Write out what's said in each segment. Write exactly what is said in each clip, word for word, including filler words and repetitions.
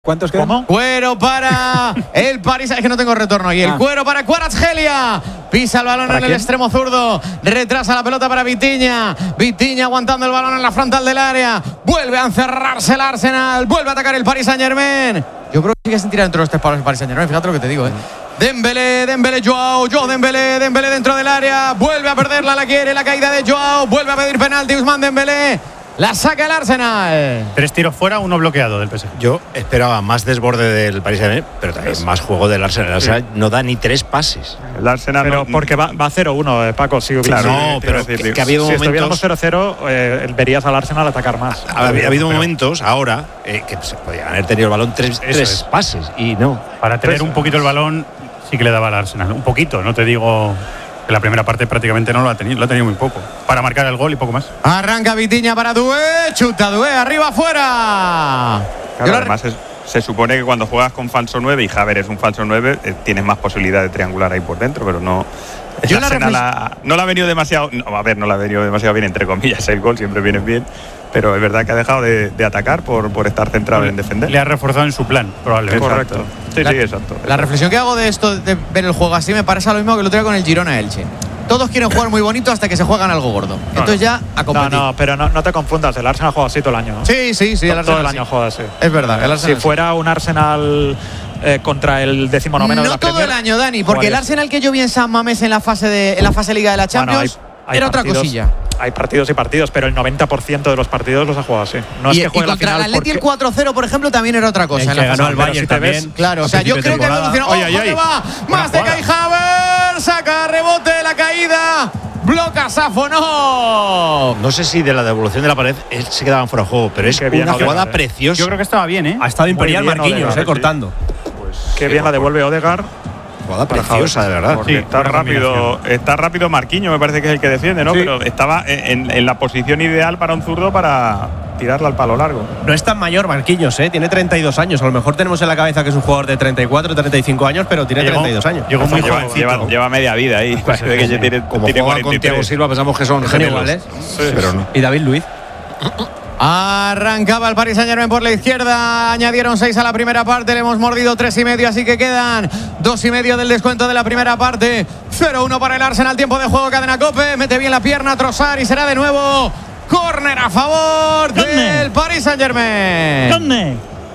¿Cuántos quedan? ¿Cómo? Cuero para el París. Es que no tengo retorno. Y el Ah. cuero para Kvaratskhelia. Pisa el balón en el quién? extremo zurdo. Retrasa la pelota para Vitinha. Vitinha aguantando el balón en la frontal del área. Vuelve a encerrarse el Arsenal. Vuelve a atacar el Paris Saint-Germain. Yo creo que sigue sin tirar dentro de los tres palos el Paris Saint-Germain. Fíjate lo que te digo, ¿eh? Dembélé, Dembélé, Joao, Joao Dembélé, Dembélé dentro del área. Vuelve a perderla, la quiere, la caída de Joao. Vuelve a pedir penalti Ousmane Dembélé. La saca el Arsenal. Tres tiros fuera, uno bloqueado del P S G. Yo esperaba más desborde del Paris Saint-Germain, pero también es más juego del Arsenal. El Arsenal sí. no da ni tres pases. El Arsenal pero no, porque va, va cero uno, eh, Paco. Sí, claro, sí, no, pero decir, que, que ha habido si momentos. estuviéramos cero cero, eh, verías al Arsenal atacar más. Ha, ha habido pero, momentos ahora eh, que se podían haber tenido el balón tres, tres es. pases y no. Para tener Pues, un poquito el balón, sí que le daba al Arsenal. Un poquito, no te digo que la primera parte prácticamente no lo ha tenido, lo ha tenido muy poco. Para marcar el gol y poco más. Arranca Vitinha para Doué. Chuta Doué, arriba, afuera. Claro, además es, se supone que cuando juegas con falso nueve y Havertz es un falso nueve, eh, tienes más posibilidad de triangular ahí por dentro, pero no. Yo la Arsenal ha, no le ha venido demasiado. No, a ver, no le ha venido demasiado bien, entre comillas. El gol siempre viene bien. Pero es verdad que ha dejado de, de atacar por, por estar centrado en defender. Le ha reforzado en su plan, probablemente. Correcto. Sí, La, sí, exacto. La reflexión que hago de esto, de ver el juego así, me parece lo mismo que lo tengo con el Girona Elche. Todos quieren jugar muy bonito hasta que se juegan algo gordo. No, Entonces no. ya a competir. No, no, pero no, no te confundas. El Arsenal juega así todo el año, ¿no? Sí, sí, sí. todo, El todo el Arsenal año sí. juega así. Es verdad. El Arsenal Si fuera un Arsenal eh, contra el decimonoveno no de la todo Premier, el año, Dani, porque el jugaría Arsenal que yo vi en San Mamés en la fase de en la fase Liga de la Champions Bueno, hay- hay era partidos, otra cosilla. Hay partidos y partidos, pero el noventa por ciento de los partidos los ha jugado así. No y, es que y juegue la contra final el Atleti el porque- cuatro cero, por ejemplo, también era otra cosa. El en que la ganó fase. el Pero Bayern si te también. ves- Claro, o sea, yo creo que ha evolucionado. Ay, ay, ¡Ojo ay. que va! Buena Más de jugada. Kai Havertz, saca rebote, la caída, bloca Safo, no. No sé si de la devolución de la pared él se quedaban fuera de juego, pero es Qué bien, una jugada Odegaard, eh. preciosa. Yo creo que estaba bien, ¿eh? Ha estado imperial bien Marquinhos, Odegaard, eh, sí. cortando. Qué bien la devuelve Odegaard. Jugada preciosa, de verdad. Porque Sí, está buena rápido, combinación. está rápido Marquinhos, me parece que es el que defiende, ¿no? Sí. Pero estaba en, en la posición ideal para un zurdo para tirarla al palo largo. No es tan mayor Marquinhos, ¿eh? Tiene treinta y dos años. A lo mejor tenemos en la cabeza que es un jugador de treinta y cuatro, treinta y cinco años, pero tiene Llegó- treinta y dos años. Llegó muy lleva, jovencito. lleva, lleva media vida ahí. Parece que ya tiene, Como tiene juega con cuarenta y tres. Thiago Silva pensamos que son Son gemelos. iguales. Pero no. Y David Luiz. Arrancaba el Paris Saint-Germain por la izquierda, añadieron seis a la primera parte, le hemos mordido tres y medio, así que quedan dos y medio del descuento de la primera parte. cero uno para el Arsenal, tiempo de juego, cadena Cope, mete bien la pierna Trossard y será de nuevo córner a favor del Paris Saint-Germain. ¿Dónde?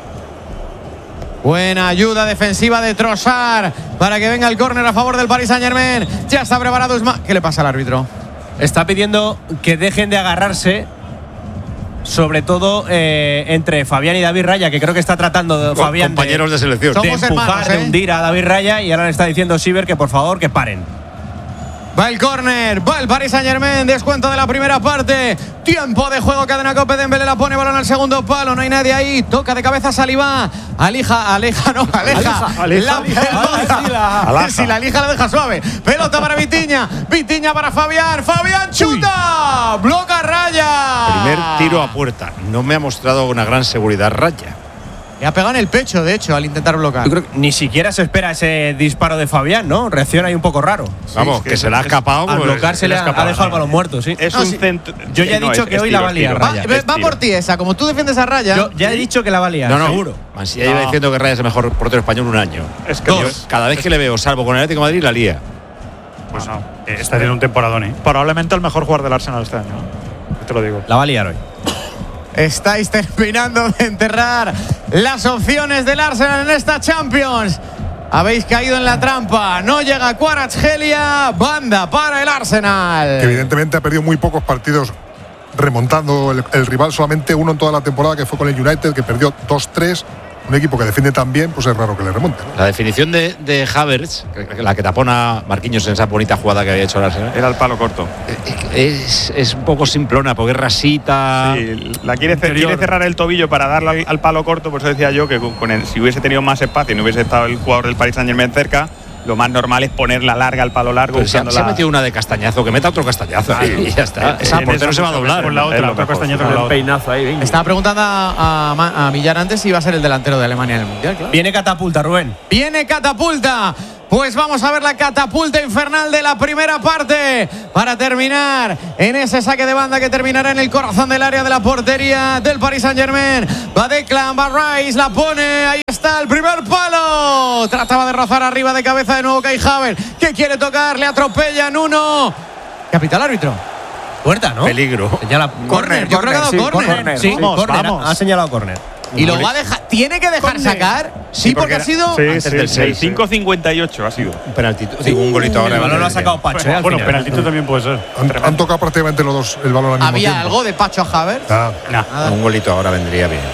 Buena ayuda defensiva de Trossard para que venga el córner a favor del Paris Saint-Germain. Ya está preparado Ousmane. ¿Qué le pasa al árbitro? Está pidiendo que dejen de agarrarse, sobre todo eh, entre Fabián y David Raya, que creo que está tratando de, Con- Fabián compañeros de, de, selección. de Somos empujar, hermanos, de ¿eh? hundir a David Raya, y ahora le está diciendo Siver que por favor que paren. Va el córner, va el Paris Saint-Germain, descuento de la primera parte. Tiempo de juego, cadena Cope, Dembélé la pone, balón al segundo palo, no hay nadie ahí, toca de cabeza Saliba, alija, aleja, no, aleja, Aleja, la pelota. Alaja. Si la alija la deja suave, pelota para Vitinha, Vitinha para Fabián, Fabián chuta, bloca Raya. Primer tiro a puerta. No me ha mostrado una gran seguridad Raya. Le ha pegado en el pecho, de hecho, al intentar bloquear. Yo creo que ni siquiera se espera ese disparo de Fabián, ¿no? Reacciona ahí un poco raro. Vamos, es que que se le ha es- escapado. Al pues, bloquear se le ha, escapado, ha dejado el sí. balón muerto, sí. Es No, un sí. centro. Yo ya he no, dicho es- que es hoy tiro, la va a es liar, tiro. Va, Raya. va- Es va tiro. por ti esa, como tú defiendes a Raya. Yo ya he dicho que la va a liar, No, no. seguro. Mansilla lleva No. diciendo que Raya es el mejor portero español un año. Es que Yo, Dios, cada vez que le veo, salvo con el Atlético de Madrid, la lía. Pues no. Eh, Está teniendo un temporadón, ¿eh? probablemente el mejor jugador del Arsenal este año. Yo te lo digo. La va a liar hoy. Estáis terminando de enterrar las opciones del Arsenal en esta Champions. Habéis caído en la trampa. No llega Kvaratskhelia. Banda para el Arsenal. Que evidentemente ha perdido muy pocos partidos remontando el, el rival, solamente uno en toda la temporada, que fue con el United, que perdió dos tres. Un equipo que defiende tan bien, pues es raro que le remonte, ¿no? La definición de, de Havertz, la que tapona Marquinhos en esa bonita jugada que había hecho el Arsenal, Era el palo corto. es, es un poco simplona, porque es rasita. Sí, la quiere, ce- quiere cerrar el tobillo para darle al, al palo corto, por eso decía yo que con, con el, si hubiese tenido más espacio y no hubiese estado el jugador del Paris Saint-Germain cerca, lo más normal es ponerla larga al palo largo. Pero se, ha, buscando se ha la- metido una de castañazo, que meta otro castañazo y ya está. Esa en portero esa se va a muchas doblar. veces Con la es otra, lo otro mejor, castañazo sí. con la otra. Peinazo ahí, venga. Estaba preguntando a, a, a Millar antes si iba a ser el delantero de Alemania en el Mundial. Claro. Viene catapulta, Rubén. Viene catapulta Pues vamos a ver la catapulta infernal de la primera parte para terminar en ese saque de banda que terminará en el corazón del área de la portería del Paris Saint-Germain. Va Declan, va Rice, la pone, ahí está el primer palo. Trataba de rozar arriba de cabeza de nuevo Kai Havertz, que quiere tocar, le atropellan uno. Capitán árbitro. Puerta, ¿no? Peligro. Señala Córner, yo creo que ha dado sí, córner. córner. Sí, Vamos, córner, vamos. ha señalado córner. Y lo va a dejar, tiene que dejar sacar. Sí, Sí, porque porque ha sido. Sí, Antes sí, del sí, seis. sí. cinco cincuenta y ocho ha sido. Un penaltito. Digo, un golito ahora. El balón lo ha sacado Pacho. eh, al Bueno, final. penaltito también puede ser. Han, han tocado prácticamente los dos el balón al mismo Había tiempo. algo de Pacho a Havertz. Ah, Nah. Un golito ahora vendría bien.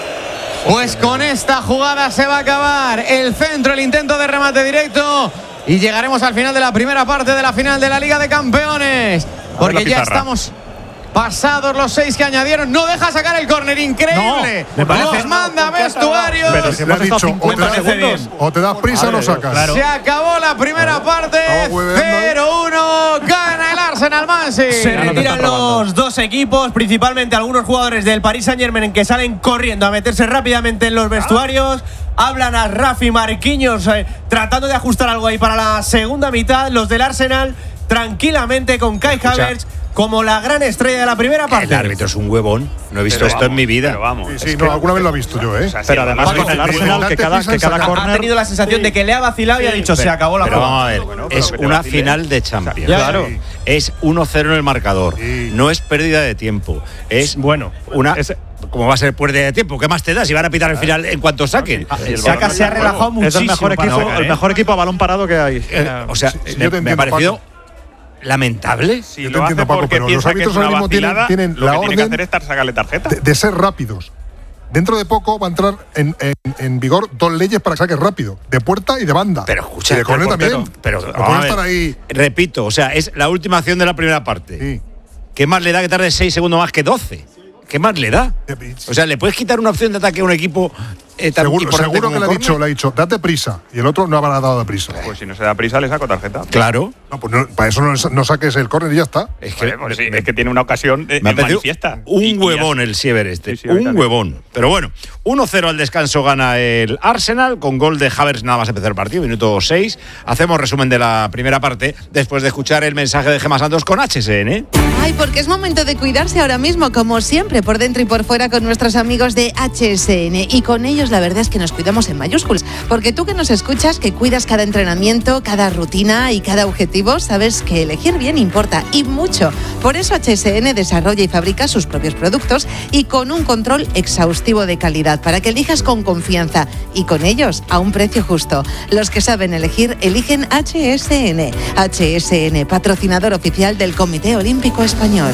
Pues con esta jugada se va a acabar el centro, el intento de remate directo y llegaremos al final de la primera parte de la final de la Liga de Campeones, porque la ya pizarra. estamos pasados los seis que añadieron. No deja sacar el córner, increíble. me parece- Los manda vestuarios. Pero si le ha hemos estado dicho, o te, cincuenta das, segundos. o te das prisa o no sacas. Claro. Se acabó la primera parte. Estamos hueveando, ¿eh? cero uno. Gana el Arsenal Mansi. Se Ya no te retiran están robando. los dos equipos, principalmente algunos jugadores del Paris Saint-Germain que salen corriendo a meterse rápidamente en los vestuarios. Hablan a Rafi Marquinhos eh, tratando de ajustar algo ahí para la segunda mitad. Los del Arsenal tranquilamente con Kai Havertz como la gran estrella de la primera parte. El árbitro es un huevón. No he visto Pero esto vamos, en mi vida. pero vamos. Sí, es sí, que- no, alguna vez lo he visto yo, ¿eh? O sea, Pero sí, además vamos, con el sí, Arsenal, sí, que cada, sí, que cada sí, Ha córner. tenido la sensación de que le ha vacilado y ha dicho se acabó la Pero jugada. vamos a ver, Bueno, pero es que te una vacile. final de Champions. Ya, Claro. Es uno cero en el marcador. Sí. No es pérdida de tiempo. Es Bueno, una. es- ¿Cómo va a ser pérdida de tiempo? ¿Qué más te da si van a pitar el final en cuanto saquen? Ah, y el Saca balón se ha no relajado juego. Es muchísimo. el mejor para equipo, sacar, el ¿eh? mejor equipo a balón parado que hay. Eh, o sea, Sí, sí, me, yo te me ha entiendo, parecido Paco. lamentable. Si Yo te lo hace entiendo, Paco, porque pero los piensa que es árbitros una ahora mismo tienen- vacilada, tienen lo la que tiene que orden hacer es estar- sacarle tarjeta. de, de ser rápidos. Dentro de poco va a entrar en, en- en vigor dos leyes para que saques rápido, de puerta y de banda. Pero escucha, y de córner el portero, también. Pero No vamos pueden a ver, estar ahí. repito, o sea, es la última acción de la primera parte. Sí. ¿Qué más le da que tarde seis segundos más que doce? ¿Qué más le da? O sea, ¿le puedes quitar una opción de ataque a un equipo eh, tan Seguro, importante seguro como que le ha el dicho, córner? le ha dicho, date prisa. Y el otro no habrá dado de prisa. Pues si no se da prisa, le saco tarjeta. Claro. No, pues no, para eso no, no saques el córner y ya está. Es que Joder, pues sí, es que tiene una ocasión eh, me ha parecido manifiesta. un Y- y huevón ya- el Siever este. Sí, sí, a mí un también. huevón. Pero bueno, uno cero al descanso gana el Arsenal con gol de Havertz nada más empezar el partido, minuto seis. Hacemos resumen de la primera parte después de escuchar el mensaje de Gemma Santos con H S N. Ay, porque es momento de cuidarse ahora mismo, como siempre, por dentro y por fuera con nuestros amigos de H S N. Y con ellos la verdad es que nos cuidamos en mayúsculas. Porque tú que nos escuchas, que cuidas cada entrenamiento, cada rutina y cada objetivo, sabes que elegir bien importa y mucho. Por eso H S N desarrolla y fabrica sus propios productos y con un control exhaustivo de calidad para que elijas con confianza y con ellos a un precio justo. Los que saben elegir, eligen H S N. H S N, patrocinador oficial del Comité Olímpico Español.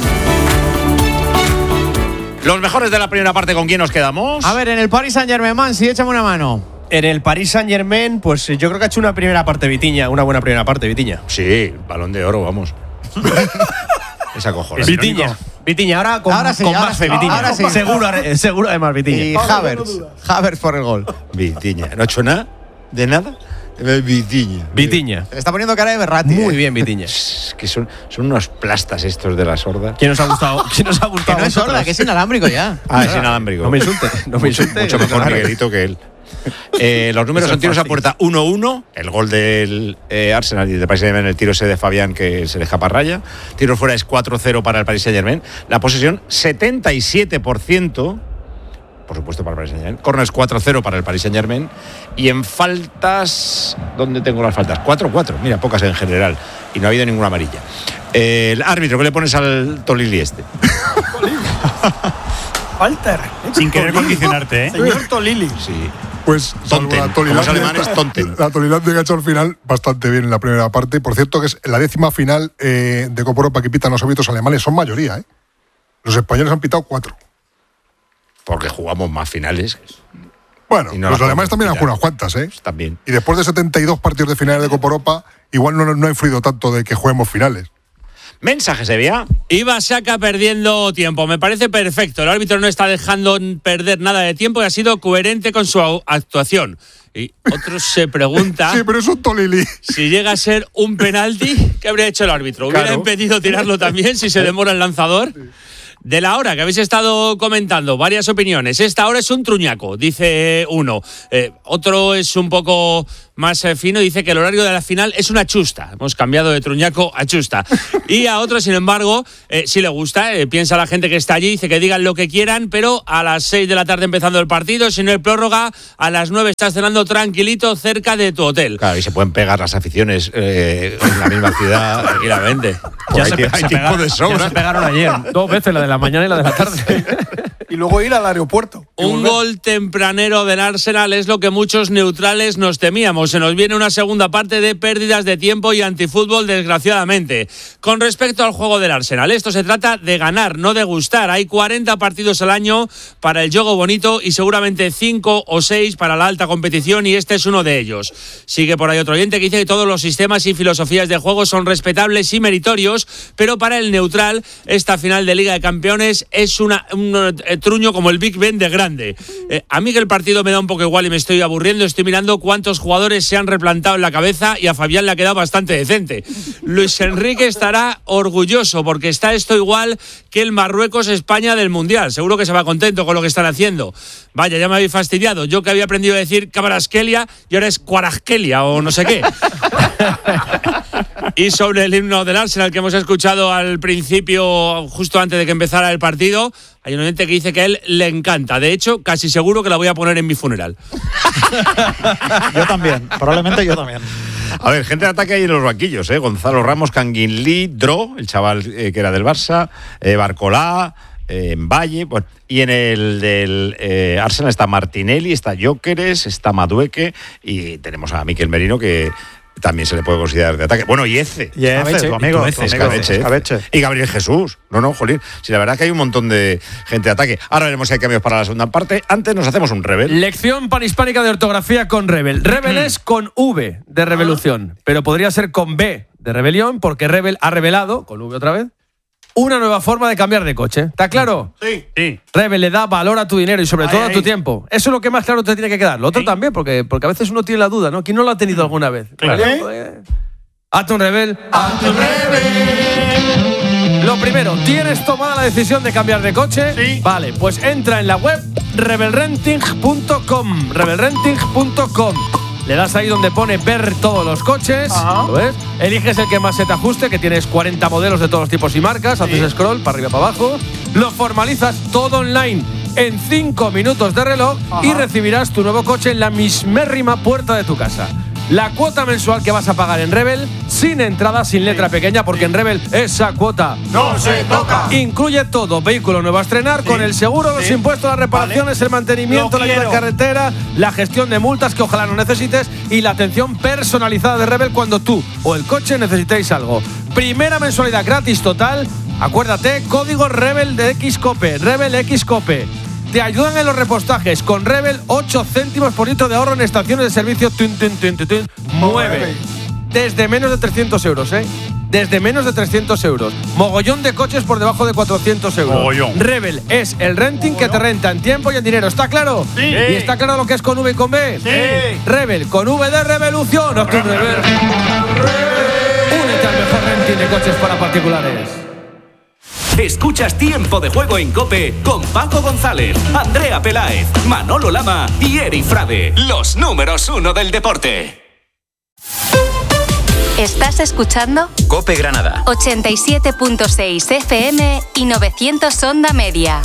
Los mejores de la primera parte, ¿con quién nos quedamos? A ver, en el Paris Saint-Germain, Mansi, échame una mano. En el Paris Saint-Germain, pues yo creo que ha hecho una primera parte Vitiña, una buena primera parte Vitiña. Sí, balón de oro, vamos. Esa cojones. Vitiña. Vitiña, ahora con, Ahora sí, con ahora más fe, sí, Vitiña. ahora sí. Seguro, seguro además Vitiña. Y Havertz. Havertz por el gol. Vitiña. ¿No ha hecho nada? ¿De nada? Vitiña. Vitiña. Le está poniendo cara de Berratti. Muy eh. bien, Vitiña. Es que son, son unos plastas estos de la sorda. ¿Quién nos ha gustado? ¿Quién nos ha Que gustado? no es a vosotros? sorda, que es inalámbrico ya. Ah, es inalámbrico. No me insulte, no me insulte. Mucho mejor Claro. Miguelito que él. Eh, los números Eso son es tiros a fácil. puerta uno uno. El gol del eh, Arsenal y del Paris Saint-Germain, el tiro ese de Fabián que se le escapa a raya. Tiro fuera es cuatro cero para el Paris Saint-Germain. La posesión setenta y siete por ciento. Por supuesto para el Paris Saint-Germain. Corners cuatro cero para el Paris Saint-Germain. Y en faltas, ¿dónde tengo las faltas? cuatro cuatro. Mira, pocas en general. Y no ha habido ninguna amarilla. Eh, el árbitro, ¿qué le pones al Tolili este? Walter. Sin querer condicionarte, ¿eh? Señor Tolili. Sí. Pues salvo Tonten. la Como los Tolilandia alemanes, esta- tonten. La Tolilandia que ha hecho al final bastante bien en la primera parte. Por cierto, que es la décima final eh, de Copa Europa que pitan los árbitros alemanes. Son mayoría, ¿eh? Los españoles han pitado cuatro. Porque jugamos más finales. Bueno, Y no los las alemanes podemos también han pitar. jugado unas cuantas, ¿eh? También. Y después de setenta y dos partidos de finales de Copa Europa, igual no, no ha influido tanto de que juguemos finales. Mensaje, Sevilla. Iba Saka perdiendo tiempo. Me parece perfecto. El árbitro no está dejando perder nada de tiempo y ha sido coherente con su au- actuación. Y otros se pregunta Sí, pero es un Tolili. si llega a ser un penalti, ¿qué habría hecho el árbitro? ¿Hubiera Claro. impedido tirarlo también si se demora el lanzador? De la hora que habéis estado comentando, varias opiniones. Esta hora es un truñaco, dice uno. Eh, otro es un poco más eh, fino, dice que el horario de la final es una chusta. Hemos cambiado de truñaco a chusta. Y a otro, sin embargo, eh, sí le gusta. Eh, piensa la gente que está allí, dice que digan lo que quieran, pero a las seis de la tarde empezando el partido, si no hay prórroga, a las nueve estás cenando tranquilito cerca de tu hotel. Claro, y se pueden pegar las aficiones eh, en la misma ciudad tranquilamente. Ya hay se, hay se tiempo pegaron, de sobra. ya se pegaron ayer, dos veces, la de la mañana y la de la tarde. Y luego ir al aeropuerto. Un gol tempranero del Arsenal es lo que muchos neutrales nos temíamos. Se nos viene una segunda parte de pérdidas de tiempo y antifútbol, desgraciadamente. Con respecto al juego del Arsenal, esto se trata de ganar, no de gustar. Hay cuarenta partidos al año para el juego bonito y seguramente cinco o seis para la alta competición, y este es uno de ellos. Sigue por ahí otro oyente que dice que todos los sistemas y filosofías de juego son respetables y meritorios, pero para el neutral esta final de Liga de Campeones es una, un truño como el Big Ben de grande. Eh, a mí que el partido me da un poco igual y me estoy aburriendo, estoy mirando cuántos jugadores se han replantado en la cabeza y a Fabián le ha quedado bastante decente. Luis Enrique estará orgulloso porque está esto igual que el Marruecos-España del Mundial. Seguro que se va contento con lo que están haciendo. Vaya, ya me habéis fastidiado. Yo que había aprendido a decir Cabrasquelia y ahora es Cuarasquelia o no sé qué. Y sobre el himno del Arsenal que hemos escuchado al principio, justo antes de que empezara el partido, hay un oyente que dice que a él le encanta. De hecho, casi seguro que la voy a poner en mi funeral. Yo también, probablemente yo también. A ver, gente de ataque ahí en los banquillos, ¿eh? Gonzalo Ramos, Canguilí, Dro, el chaval eh, que era del Barça, eh, Barcolá, eh, en Valle, bueno, y en el del eh, Arsenal está Martinelli, está Jóqueres, está Madueque y tenemos a Miquel Merino que también se le puede considerar de ataque. Bueno, y Eze. Y Eze, tu amigo. Eze, Escabeche, Escabeche. Y Gabriel Jesús. No, no, jolín. Sí, la verdad es que hay un montón de gente de ataque. Ahora veremos si hay cambios para la segunda parte. Antes nos hacemos un Rebel. Lección panhispánica de ortografía con Rebel. Rebel es con V de revolución, pero podría ser con B de rebelión, porque Rebel ha revelado, con V otra vez, una nueva forma de cambiar de coche. ¿Está claro? Sí. sí. Rebel le da valor a tu dinero y sobre ahí, todo a tu ahí. tiempo. Eso es lo que más claro te tiene que quedar. Lo otro ¿Sí? también, porque, porque a veces uno tiene la duda, ¿no? ¿Quién no lo ha tenido alguna vez? Claro. ¿Eh? Hazte un Rebel. Hazte un Rebel. Lo primero, ¿tienes tomada la decisión de cambiar de coche? Sí. Vale, pues entra en la web rebel renting punto com. rebel renting punto com. Le das ahí donde pone ver todos los coches. Ajá. ¿Lo ves? Eliges el que más se te ajuste, que tienes cuarenta modelos de todos los tipos y marcas. Haces Sí. scroll para arriba para abajo. Lo formalizas todo online en cinco minutos de reloj. Ajá. Y recibirás tu nuevo coche en la mismérrima puerta de tu casa. La cuota mensual que vas a pagar en Rebel, sin entrada, sin letra pequeña, porque en Rebel esa cuota ¡No se toca! incluye todo: vehículo nuevo a estrenar, Sí. con el seguro, los Sí. impuestos, las reparaciones, Vale. el mantenimiento, Lo la ayuda en quiero. carretera, la gestión de multas que ojalá no necesites y la atención personalizada de Rebel cuando tú o el coche necesitéis algo. Primera mensualidad gratis total. Acuérdate, código Rebel de Xcope, Rebel Xcope. Te ayudan en los repostajes con Rebel, ocho céntimos por litro de ahorro en estaciones de servicio. Tun, tun, tun, tun, tun. Mueve. Desde menos de trescientos euros, ¿eh? Desde menos de trescientos euros. Mogollón de coches por debajo de cuatrocientos euros. Mogollón. Rebel es el renting que te renta en tiempo y en dinero. ¿Está claro? Sí. ¿Y está claro lo que es con V y con B? Sí. Rebel, con V de revolución. Haz tu Rebel. Únete al mejor renting de coches para particulares. Escuchas Tiempo de Juego en COPE con Paco González, Andrea Peláez, Manolo Lama y Eri Frade, los números uno del deporte. ¿Estás escuchando? COPE Granada. ochenta y siete punto seis F M y novecientos onda media.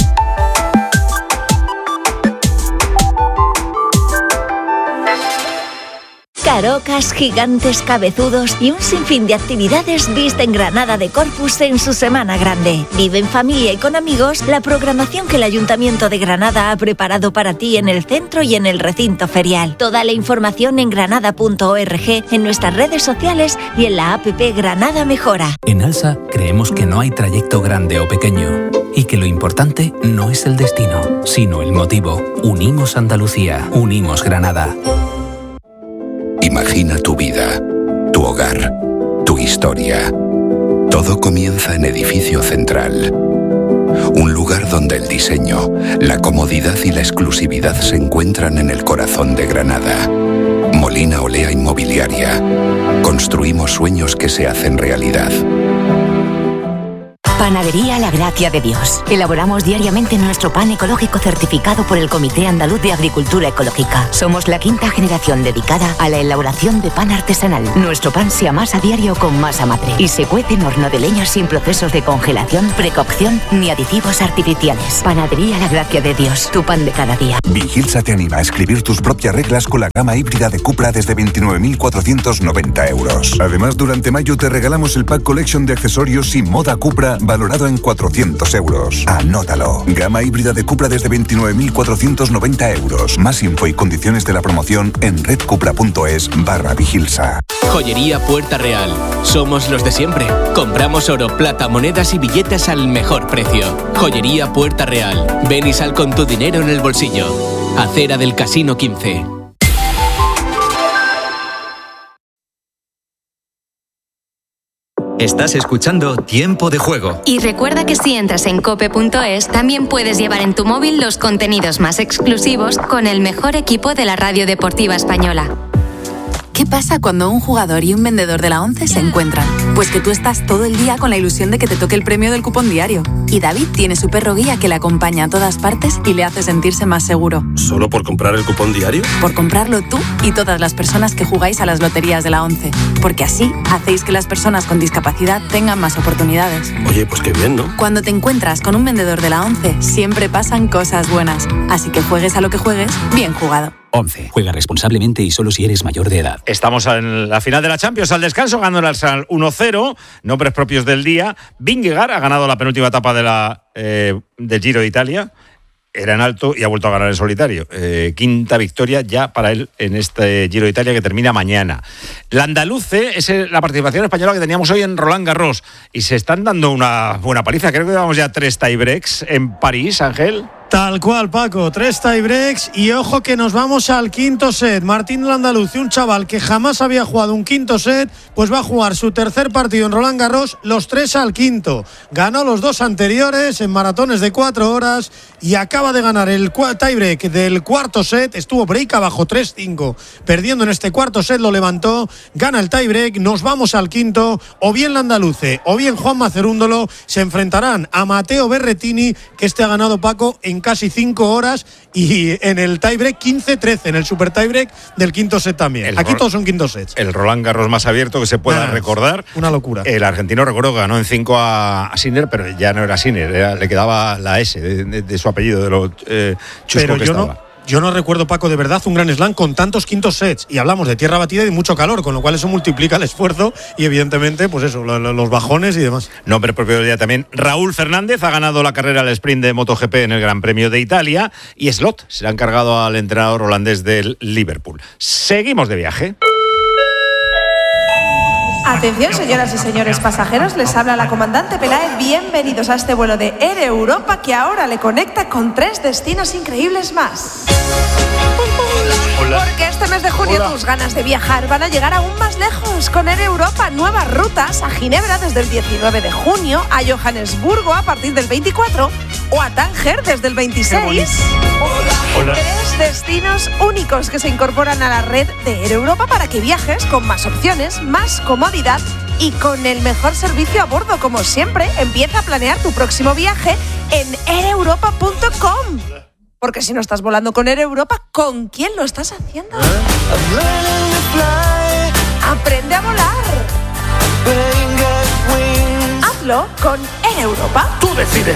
Carocas, gigantes, cabezudos y un sinfín de actividades visten Granada de Corpus en su Semana Grande. Vive en familia y con amigos la programación que el Ayuntamiento de Granada ha preparado para ti en el centro y en el recinto ferial. Toda la información en granada punto org, en nuestras redes sociales y en la app Granada Mejora. En Alsa creemos que no hay trayecto grande o pequeño y que lo importante no es el destino, sino el motivo. Unimos Andalucía, unimos Granada. Imagina tu vida, tu hogar, tu historia. Todo comienza en Edificio Central. Un lugar donde el diseño, la comodidad y la exclusividad se encuentran en el corazón de Granada. Molina Olea Inmobiliaria. Construimos sueños que se hacen realidad. Panadería La Gracia de Dios. Elaboramos diariamente nuestro pan ecológico certificado por el Comité Andaluz de Agricultura Ecológica. Somos la quinta generación dedicada a la elaboración de pan artesanal. Nuestro pan se amasa a diario con masa madre y se cuece en horno de leña sin procesos de congelación, precocción ni aditivos artificiales. Panadería La Gracia de Dios, tu pan de cada día. Vigilsa te anima a escribir tus propias reglas con la gama híbrida de Cupra desde veintinueve mil cuatrocientos noventa euros. Además, durante mayo te regalamos el Pack Collection de accesorios y moda Cupra valorado en cuatrocientos euros. Anótalo. Gama híbrida de Cupra desde veintinueve mil cuatrocientos noventa euros. Más info y condiciones de la promoción en redcupra.es barra Vigilsa. Joyería Puerta Real. Somos los de siempre. Compramos oro, plata, monedas y billetes al mejor precio. Joyería Puerta Real. Ven y sal con tu dinero en el bolsillo. Acera del Casino quince. Estás escuchando Tiempo de Juego. Y recuerda que si entras en cope punto es, también puedes llevar en tu móvil los contenidos más exclusivos con el mejor equipo de la radio deportiva española. ¿Qué pasa cuando un jugador y un vendedor de la ONCE se encuentran? Pues que tú estás todo el día con la ilusión de que te toque el premio del cupón diario. Y David tiene su perro guía que le acompaña a todas partes y le hace sentirse más seguro. ¿Solo por comprar el cupón diario? Por comprarlo tú y todas las personas que jugáis a las loterías de la ONCE. Porque así hacéis que las personas con discapacidad tengan más oportunidades. Oye, pues qué bien, ¿no? Cuando te encuentras con un vendedor de la ONCE, siempre pasan cosas buenas. Así que juegues a lo que juegues, bien jugado. once. Juega responsablemente y solo si eres mayor de edad. Estamos en la final de la Champions. Al descanso ganó el Arsenal uno cero. Nombres propios del día. Vingegaard ha ganado la penúltima etapa de la, eh, del Giro de Italia. Era en alto y ha vuelto a ganar en solitario. Eh, quinta victoria ya para él en este Giro de Italia que termina mañana. La andaluce es la participación española que teníamos hoy en Roland Garros. Y se están dando una buena paliza. Creo que llevamos ya tres tiebreaks en París, Ángel. Tal cual, Paco. Tres tiebreaks y ojo que nos vamos al quinto set. Martín Landaluz, un chaval que jamás había jugado un quinto set, pues va a jugar su tercer partido en Roland Garros, los tres al quinto. Ganó los dos anteriores en maratones de cuatro horas y acaba de ganar el tiebreak del cuarto set. Estuvo break abajo tres cinco, perdiendo en este cuarto set, lo levantó, gana el tiebreak, nos vamos al quinto. O bien Landaluce o bien Juan Macerúndolo se enfrentarán a Matteo Berrettini, que este ha ganado, Paco, en casi cinco horas y en el tiebreak quince trece, en el super tiebreak del quinto set también. El Aquí todos son quintos sets. El Roland Garros más abierto que se pueda ah, recordar. Una locura. El argentino, recuerdo, ganó en cinco a, a Sinner, pero ya no era Sinner, era, le quedaba la S de, de, de su apellido, de lo eh, chusco pero que yo estaba. No, yo no recuerdo, Paco, de verdad un gran slam con tantos quintos sets. Y hablamos de tierra batida y de mucho calor, con lo cual eso multiplica el esfuerzo y evidentemente, pues eso, los bajones y demás. Nombre propio del día también. Raúl Fernández ha ganado la carrera al sprint de MotoGP en el Gran Premio de Italia y Slot se le ha encargado al entrenador holandés del Liverpool. Seguimos de viaje. Atención, señoras y señores pasajeros, les habla la comandante Peláez. Bienvenidos a este vuelo de Air Europa que ahora le conecta con tres destinos increíbles más. Hola. Porque este mes de junio Hola. tus ganas de viajar van a llegar aún más lejos con Air Europa. Nuevas rutas a Ginebra desde el diecinueve de junio, a Johannesburgo a partir del veinticuatro o a Tánger desde el veintiséis. Hola. Tres destinos únicos que se incorporan a la red de Air Europa para que viajes con más opciones, más comodidad y con el mejor servicio a bordo. Como siempre, empieza a planear tu próximo viaje en air europa punto com. Porque si no estás volando con Air Europa, ¿con quién lo estás haciendo? Aprende a volar. Hazlo con Air Europa. Tú decides.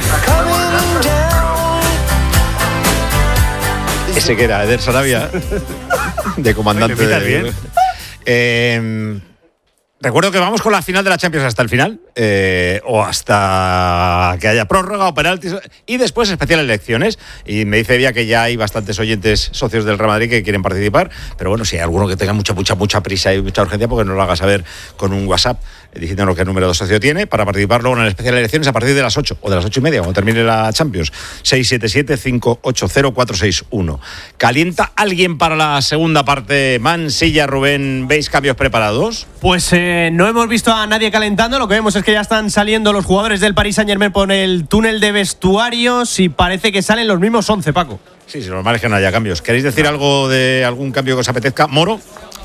Ese que era Eder Sarabia, de comandante de... bien. Eh, recuerdo que vamos con la final de la Champions hasta el final, eh, o hasta que haya prórroga o penaltis, y después especial elecciones. Y me dice Evia que ya hay bastantes oyentes socios del Real Madrid que quieren participar, pero bueno, si hay alguno que tenga mucha, mucha, mucha prisa y mucha urgencia, porque nos lo haga saber con un WhatsApp diciéndonos qué número de socio tiene para participar luego en el especial elecciones a partir de las ocho o de las ocho y media, cuando termine la Champions. seis siete siete, cinco ocho cero, cuatro seis uno. ¿Calienta alguien para la segunda parte? Mansilla, Rubén, ¿veis cambios preparados? Pues eh, no hemos visto a nadie calentando. Lo que vemos es que ya están saliendo los jugadores del Paris Saint-Germain por el túnel de vestuarios y parece que salen los mismos once, Paco. Sí, sí, lo normal es que no haya cambios. ¿Queréis decir algo de algún cambio que os apetezca? ¿Moro?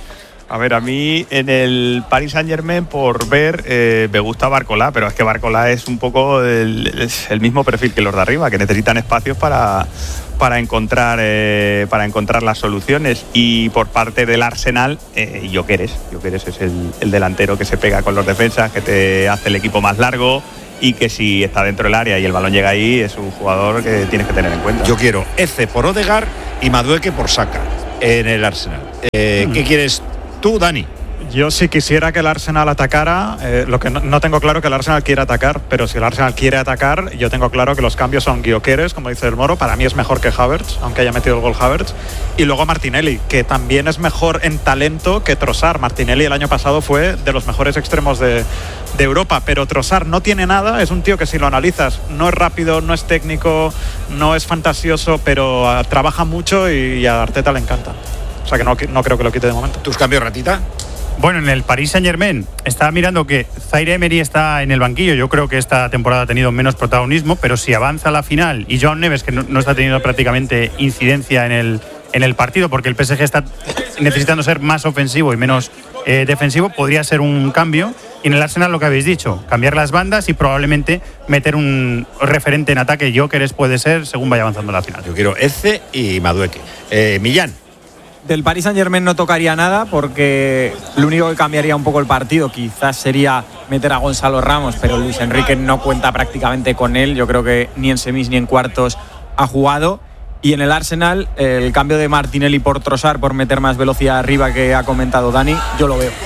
A ver, a mí en el Paris Saint-Germain, por ver, eh, me gusta Barcola, pero es que Barcola es un poco el, es el mismo perfil que los de arriba, que necesitan espacios para, para, encontrar, eh, para encontrar las soluciones. Y por parte del Arsenal, eh, Gyökeres. Gyökeres es el, el delantero que se pega con los defensas, que te hace el equipo más largo y que si está dentro del área y el balón llega ahí, es un jugador que tienes que tener en cuenta. Yo quiero Eze por Odegaard y Madueke por Saka en el Arsenal. Eh, ¿Qué quieres tú, Dani? Yo si quisiera que el Arsenal atacara, eh, lo que no, no tengo claro que el Arsenal quiera atacar, pero si el Arsenal quiere atacar, yo tengo claro que los cambios son Gyökeres, como dice el Moro, para mí es mejor que Havertz, aunque haya metido el gol Havertz, y luego Martinelli, que también es mejor en talento que Trossard. Martinelli el año pasado fue de los mejores extremos de, de Europa, pero Trossard no tiene nada, es un tío que si lo analizas no es rápido, no es técnico, no es fantasioso, pero uh, trabaja mucho y, y a Arteta le encanta. O sea que no, no creo que lo quite de momento. ¿Tus cambios, Ratita? Bueno, en el Paris Saint-Germain estaba mirando que Zaire Emery está en el banquillo. Yo creo que esta temporada ha tenido menos protagonismo, pero si avanza a la final y Joao Neves, que no, no está teniendo prácticamente incidencia en el, en el partido, porque el P S G está necesitando ser más ofensivo y menos eh, defensivo, podría ser un cambio. Y en el Arsenal lo que habéis dicho, cambiar las bandas y probablemente meter un referente en ataque. Gyökeres puede ser según vaya avanzando la final. Yo quiero Eze y Madueke. Eh, Millán. Del Paris Saint-Germain no tocaría nada porque lo único que cambiaría un poco el partido quizás sería meter a Gonzalo Ramos, pero Luis Enrique no cuenta prácticamente con él. Yo creo que ni en semis ni en cuartos ha jugado. Y en el Arsenal, el cambio de Martinelli por Trossard, por meter más velocidad arriba que ha comentado Dani, yo lo veo.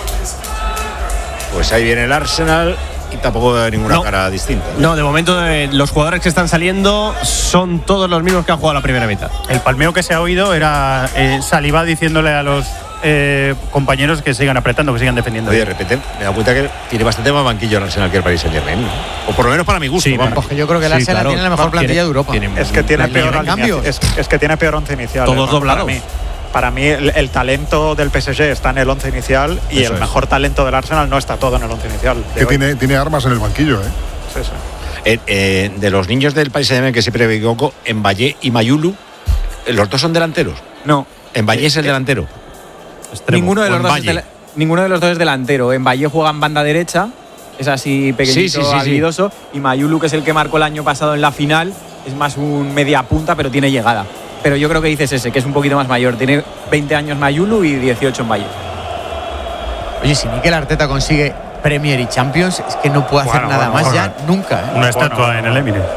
Pues ahí viene el Arsenal y tampoco veo ninguna no. cara distinta. No, de momento eh, los jugadores que están saliendo son todos los mismos que han jugado la primera mitad. El palmeo que se ha oído era eh, Saliba diciéndole a los eh, compañeros que sigan apretando, que sigan defendiendo. Oye, de repente me da cuenta que tiene bastante más banquillo el Arsenal que el Paris Saint-Germain, ¿no? O por lo menos para mi gusto. Sí, vamos. Porque yo creo que el Sí, Arsenal claro. tiene la mejor No, plantilla tiene, de Europa. tiene, Es que tiene peor cambios. es, es que tiene peor once inicial. Todos eh, doblados. Para mí, para mí el, el talento del P S G está en el once inicial y Eso el es. mejor talento del Arsenal no está todo en el once inicial. de Que hoy. tiene, tiene armas en el banquillo, ¿eh? Sí, sí. Eh, eh, de los niños del Paris Saint-Germain que siempre me equivoco, Mbappé y Mayulu, ¿los dos son delanteros? No. Mbappé es el delantero. Ninguno de, los dos es Mbappé. del- ninguno de los dos es delantero. En Valle juega en banda derecha, es así pequeñito, Sí, sí, sí, sí. habilidoso. Y Mayulu, que es el que marcó el año pasado en la final, es más un media punta, pero tiene llegada. Pero yo creo que dices ese, que es un poquito más mayor. Tiene veinte años Mayulu y dieciocho en Valle. Oye, si Mikel Arteta consigue Premier y Champions, es que no puede hacer Bueno, nada bueno, más bueno. ya nunca. ¿eh? Una estatua en el Emirates.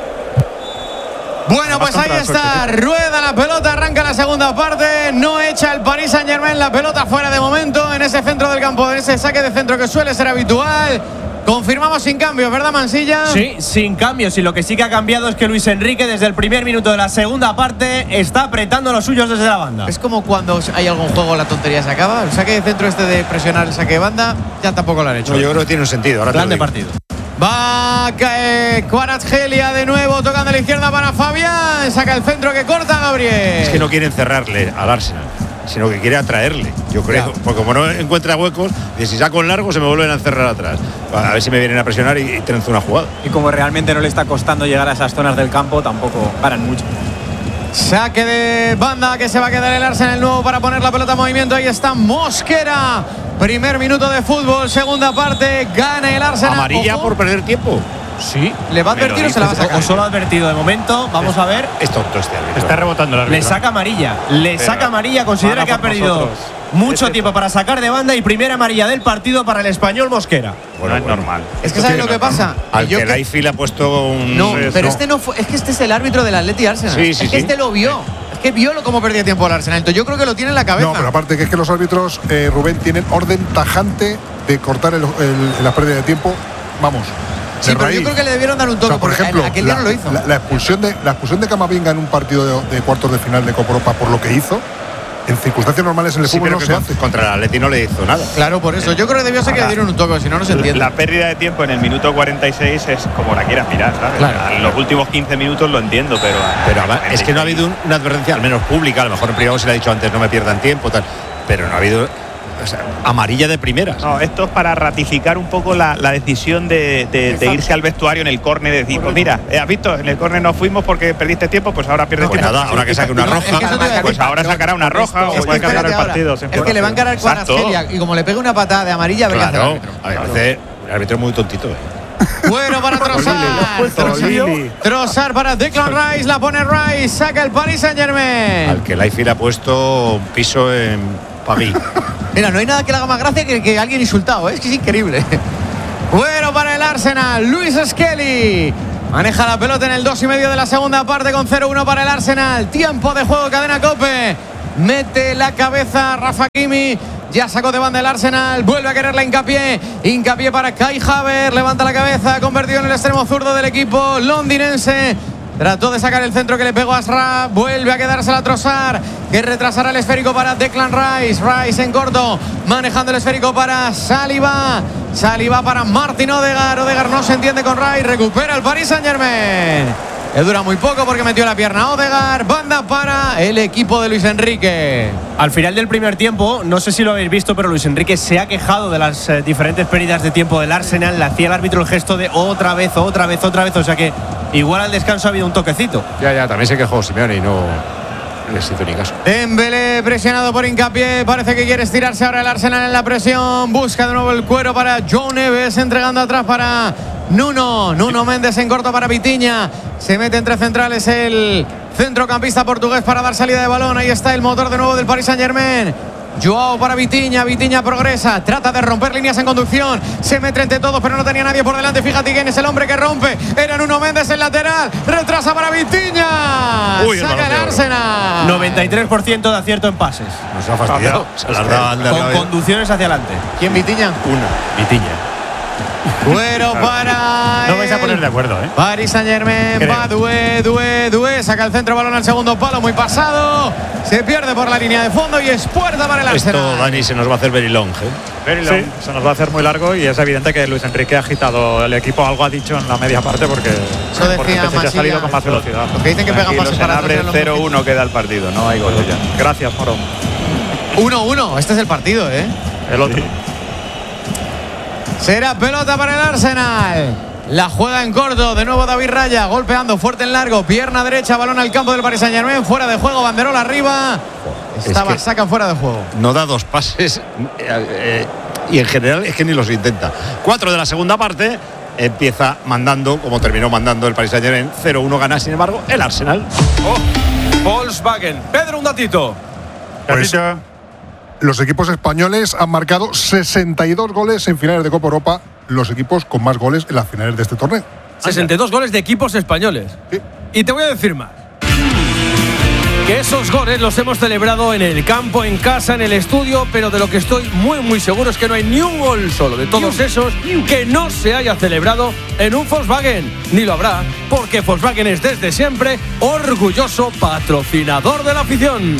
Bueno, pues Además, ahí contra la está, suerte, rueda la pelota, arranca la segunda parte, no echa el Paris Saint-Germain la pelota fuera de momento en ese centro del campo, en ese saque de centro que suele ser habitual. Confirmamos sin cambios, ¿verdad, Mansilla? Sí, sin cambios. Y lo que sí que ha cambiado es que Luis Enrique, desde el primer minuto de la segunda parte, está apretando a los suyos desde la banda. Es como cuando hay algún juego, la tontería se acaba. El saque de centro este de presionar el saque de banda, ya tampoco lo han hecho. No, yo creo que tiene un sentido. Ahora te lo Grande digo. partido. Va eh, Kvaratskhelia de nuevo, tocando a la izquierda para Fabián. Saca el centro que corta Gabriel. Es que no quieren cerrarle al Arsenal, sino que quiere atraerle, yo creo. Ya. Porque como no encuentra huecos, y si saco en largo se me vuelven a encerrar atrás. A ver si me vienen a presionar y, y trenzo una jugada. Y como realmente no le está costando llegar a esas zonas del campo, tampoco paran mucho. Saque de banda que se va a quedar el Arsenal nuevo para poner la pelota en movimiento. Ahí está Mosquera. Primer minuto de fútbol, segunda parte. Gana el Arsenal. Amarilla Ojo. por perder tiempo. Sí. ¿Le va a advertir o se la va a sacar? O solo ha advertido de momento. Vamos a ver. Es tonto este árbitro. Está rebotando el árbitro. Le saca amarilla. Le Pero saca amarilla. Considera van a que ha por perdido nosotros. mucho Es tiempo eso. para sacar de banda y primera amarilla del partido para el español Mosquera. Bueno, no es bueno. normal. Es que ¿sabes lo que pasa? Al Yo que que- Laifi le ha puesto un. No, eso. pero este no fue. Es que este es el árbitro del Atleti Arsenal. Sí, sí, es que sí. este lo vio. Es que vio lo- cómo perdía tiempo el Arsenal. Entonces yo creo que lo tiene en la cabeza. No, pero aparte que es que los árbitros, eh, Rubén, tienen orden tajante de cortar el, el- la pérdida de tiempo. Vamos. sí, de pero raíz. yo creo que le debieron dar un O toque. sea, por porque ejemplo, aquel día la, no lo hizo. la- la expulsión de, la expulsión de Camavinga en un partido de, de cuartos de final de Copa Europa por lo que hizo, en circunstancias normales en el Sí, fútbol pero no que se con- hace. contra el Atleti no le hizo nada. Claro, por eso. Yo creo que debió ser que le dieron un toque, si no, no se entiende. La pérdida de tiempo en el minuto cuarenta y seis es como la quieras mirar, ¿sabes? Claro. En los últimos quince minutos lo entiendo, pero. Pero además, es que no ha habido un- una advertencia, al menos pública, a lo mejor en privado se le ha dicho antes no me pierdan tiempo, tal. Pero no ha habido o sea, amarilla de primeras. No, esto es para ratificar un poco la, la decisión de, de, de irse al vestuario en el córner, de decir, pues mira, eh, has visto, en el córner no fuimos porque perdiste tiempo, pues ahora pierdes Pues tiempo. nada, ahora que saque una roja, pues ahora sacará una roja o puede cambiar el partido. Es que le va a encarar con Argelia y como le pegue una patada de amarilla, a ver qué hace el Claro, árbitro. a ver, parece el árbitro es muy tontito. ¿eh? Bueno para Trossard. Trossard para Declan Rice, la pone Rice, saca el Paris Saint-Germain. Al que Laifi le ha puesto un piso en París. Mira, no hay nada que le haga más gracia que, que alguien insultado, ¿eh? Es que es increíble. Bueno para el Arsenal, Luis Skelly. Maneja la pelota en el dos y medio de la segunda parte con cero uno para el Arsenal. Tiempo de juego, cadena COPE. Mete la cabeza Rafa Kimi. Ya sacó de banda el Arsenal. Vuelve a quererla Hincapié. Hincapié para Kai Havertz. Levanta la cabeza. Convertido en el extremo zurdo del equipo londinense. Trató de sacar el centro que le pegó a Ashraf. Vuelve a quedársela a Trossard, que retrasará el esférico para Declan Rice. Rice en corto. Manejando el esférico para Saliba. Saliba para Martin Odegaard. Odegaard no se entiende con Rice. Recupera el Paris Saint-Germain. Le dura muy poco porque metió la pierna a Odegaard. Banda para el equipo de Luis Enrique. Al final del primer tiempo, no sé si lo habéis visto, pero Luis Enrique se ha quejado de las eh, diferentes pérdidas de tiempo del Arsenal. Le hacía el árbitro el gesto de otra vez, otra vez, otra vez. O sea que igual al descanso ha habido un toquecito. Ya, ya, también se quejó Simeone y no les hizo ni caso. Dembélé presionado por Hincapié. Parece que quiere estirarse ahora el Arsenal en la presión. Busca de nuevo el cuero para Joe Neves, entregando atrás para Nuno. Nuno Méndez en corto para Vitinha. Se mete entre centrales el centrocampista portugués para dar salida de balón. Ahí está el motor de nuevo del Paris Saint-Germain. Joao para Vitinha, Vitinha progresa, trata de romper líneas en conducción, se mete entre todos pero no tenía nadie por delante. Fíjate quién es el hombre que rompe, era Nuno Méndez el lateral, retrasa para Vitinha. Uy, saca el Arsenal. noventa y tres por ciento de acierto en pases. Nos ha fastidiado. Se las da al de Con arriba. conducciones hacia adelante. ¿Quién, Vitinha? Una. Vitinha. Bueno para No vais a poner de acuerdo, ¿eh? Paris Saint-Germain, Creo. va Doué, Doué, Doué, saca el centro, balón al segundo palo, muy pasado, se pierde por la línea de fondo y es puerta para el Arsenal. Esto, Dani, se nos va a hacer very long, ¿eh? Sí, se nos va a hacer muy largo y es evidente que Luis Enrique ha agitado el equipo, algo ha dicho en la media parte porque, Eso decía porque el P S G ha Masilla. salido con más velocidad. Los que dicen que pegan Tranquilo, pases se para abre atrás, cero uno queda el partido, no hay gol ya. Gracias, Moro. uno uno, este es el partido, ¿eh? El otro. Será pelota para el Arsenal. La juega en corto, de nuevo David Raya, golpeando fuerte en largo, pierna derecha, balón al campo del Paris Saint-Germain, fuera de juego, banderola arriba. Estaba, que sacan fuera de juego. No da dos pases eh, eh, y en general es que ni los intenta. Cuatro de la segunda parte, empieza mandando, como terminó mandando el Paris Saint-Germain, cero uno gana, sin embargo, el Arsenal. Oh, Volkswagen. Pedro, un datito. Pues, los equipos españoles han marcado sesenta y dos goles en finales de Copa Europa, los equipos con más goles en las finales de este torneo. sesenta y dos goles de equipos españoles. Sí. Y te voy a decir más. Que esos goles los hemos celebrado en el campo, en casa, en el estudio, pero de lo que estoy muy muy seguro es que no hay ni un gol solo de todos esos que no se haya celebrado en un Volkswagen. Ni lo habrá, porque Volkswagen es desde siempre orgulloso patrocinador de la afición.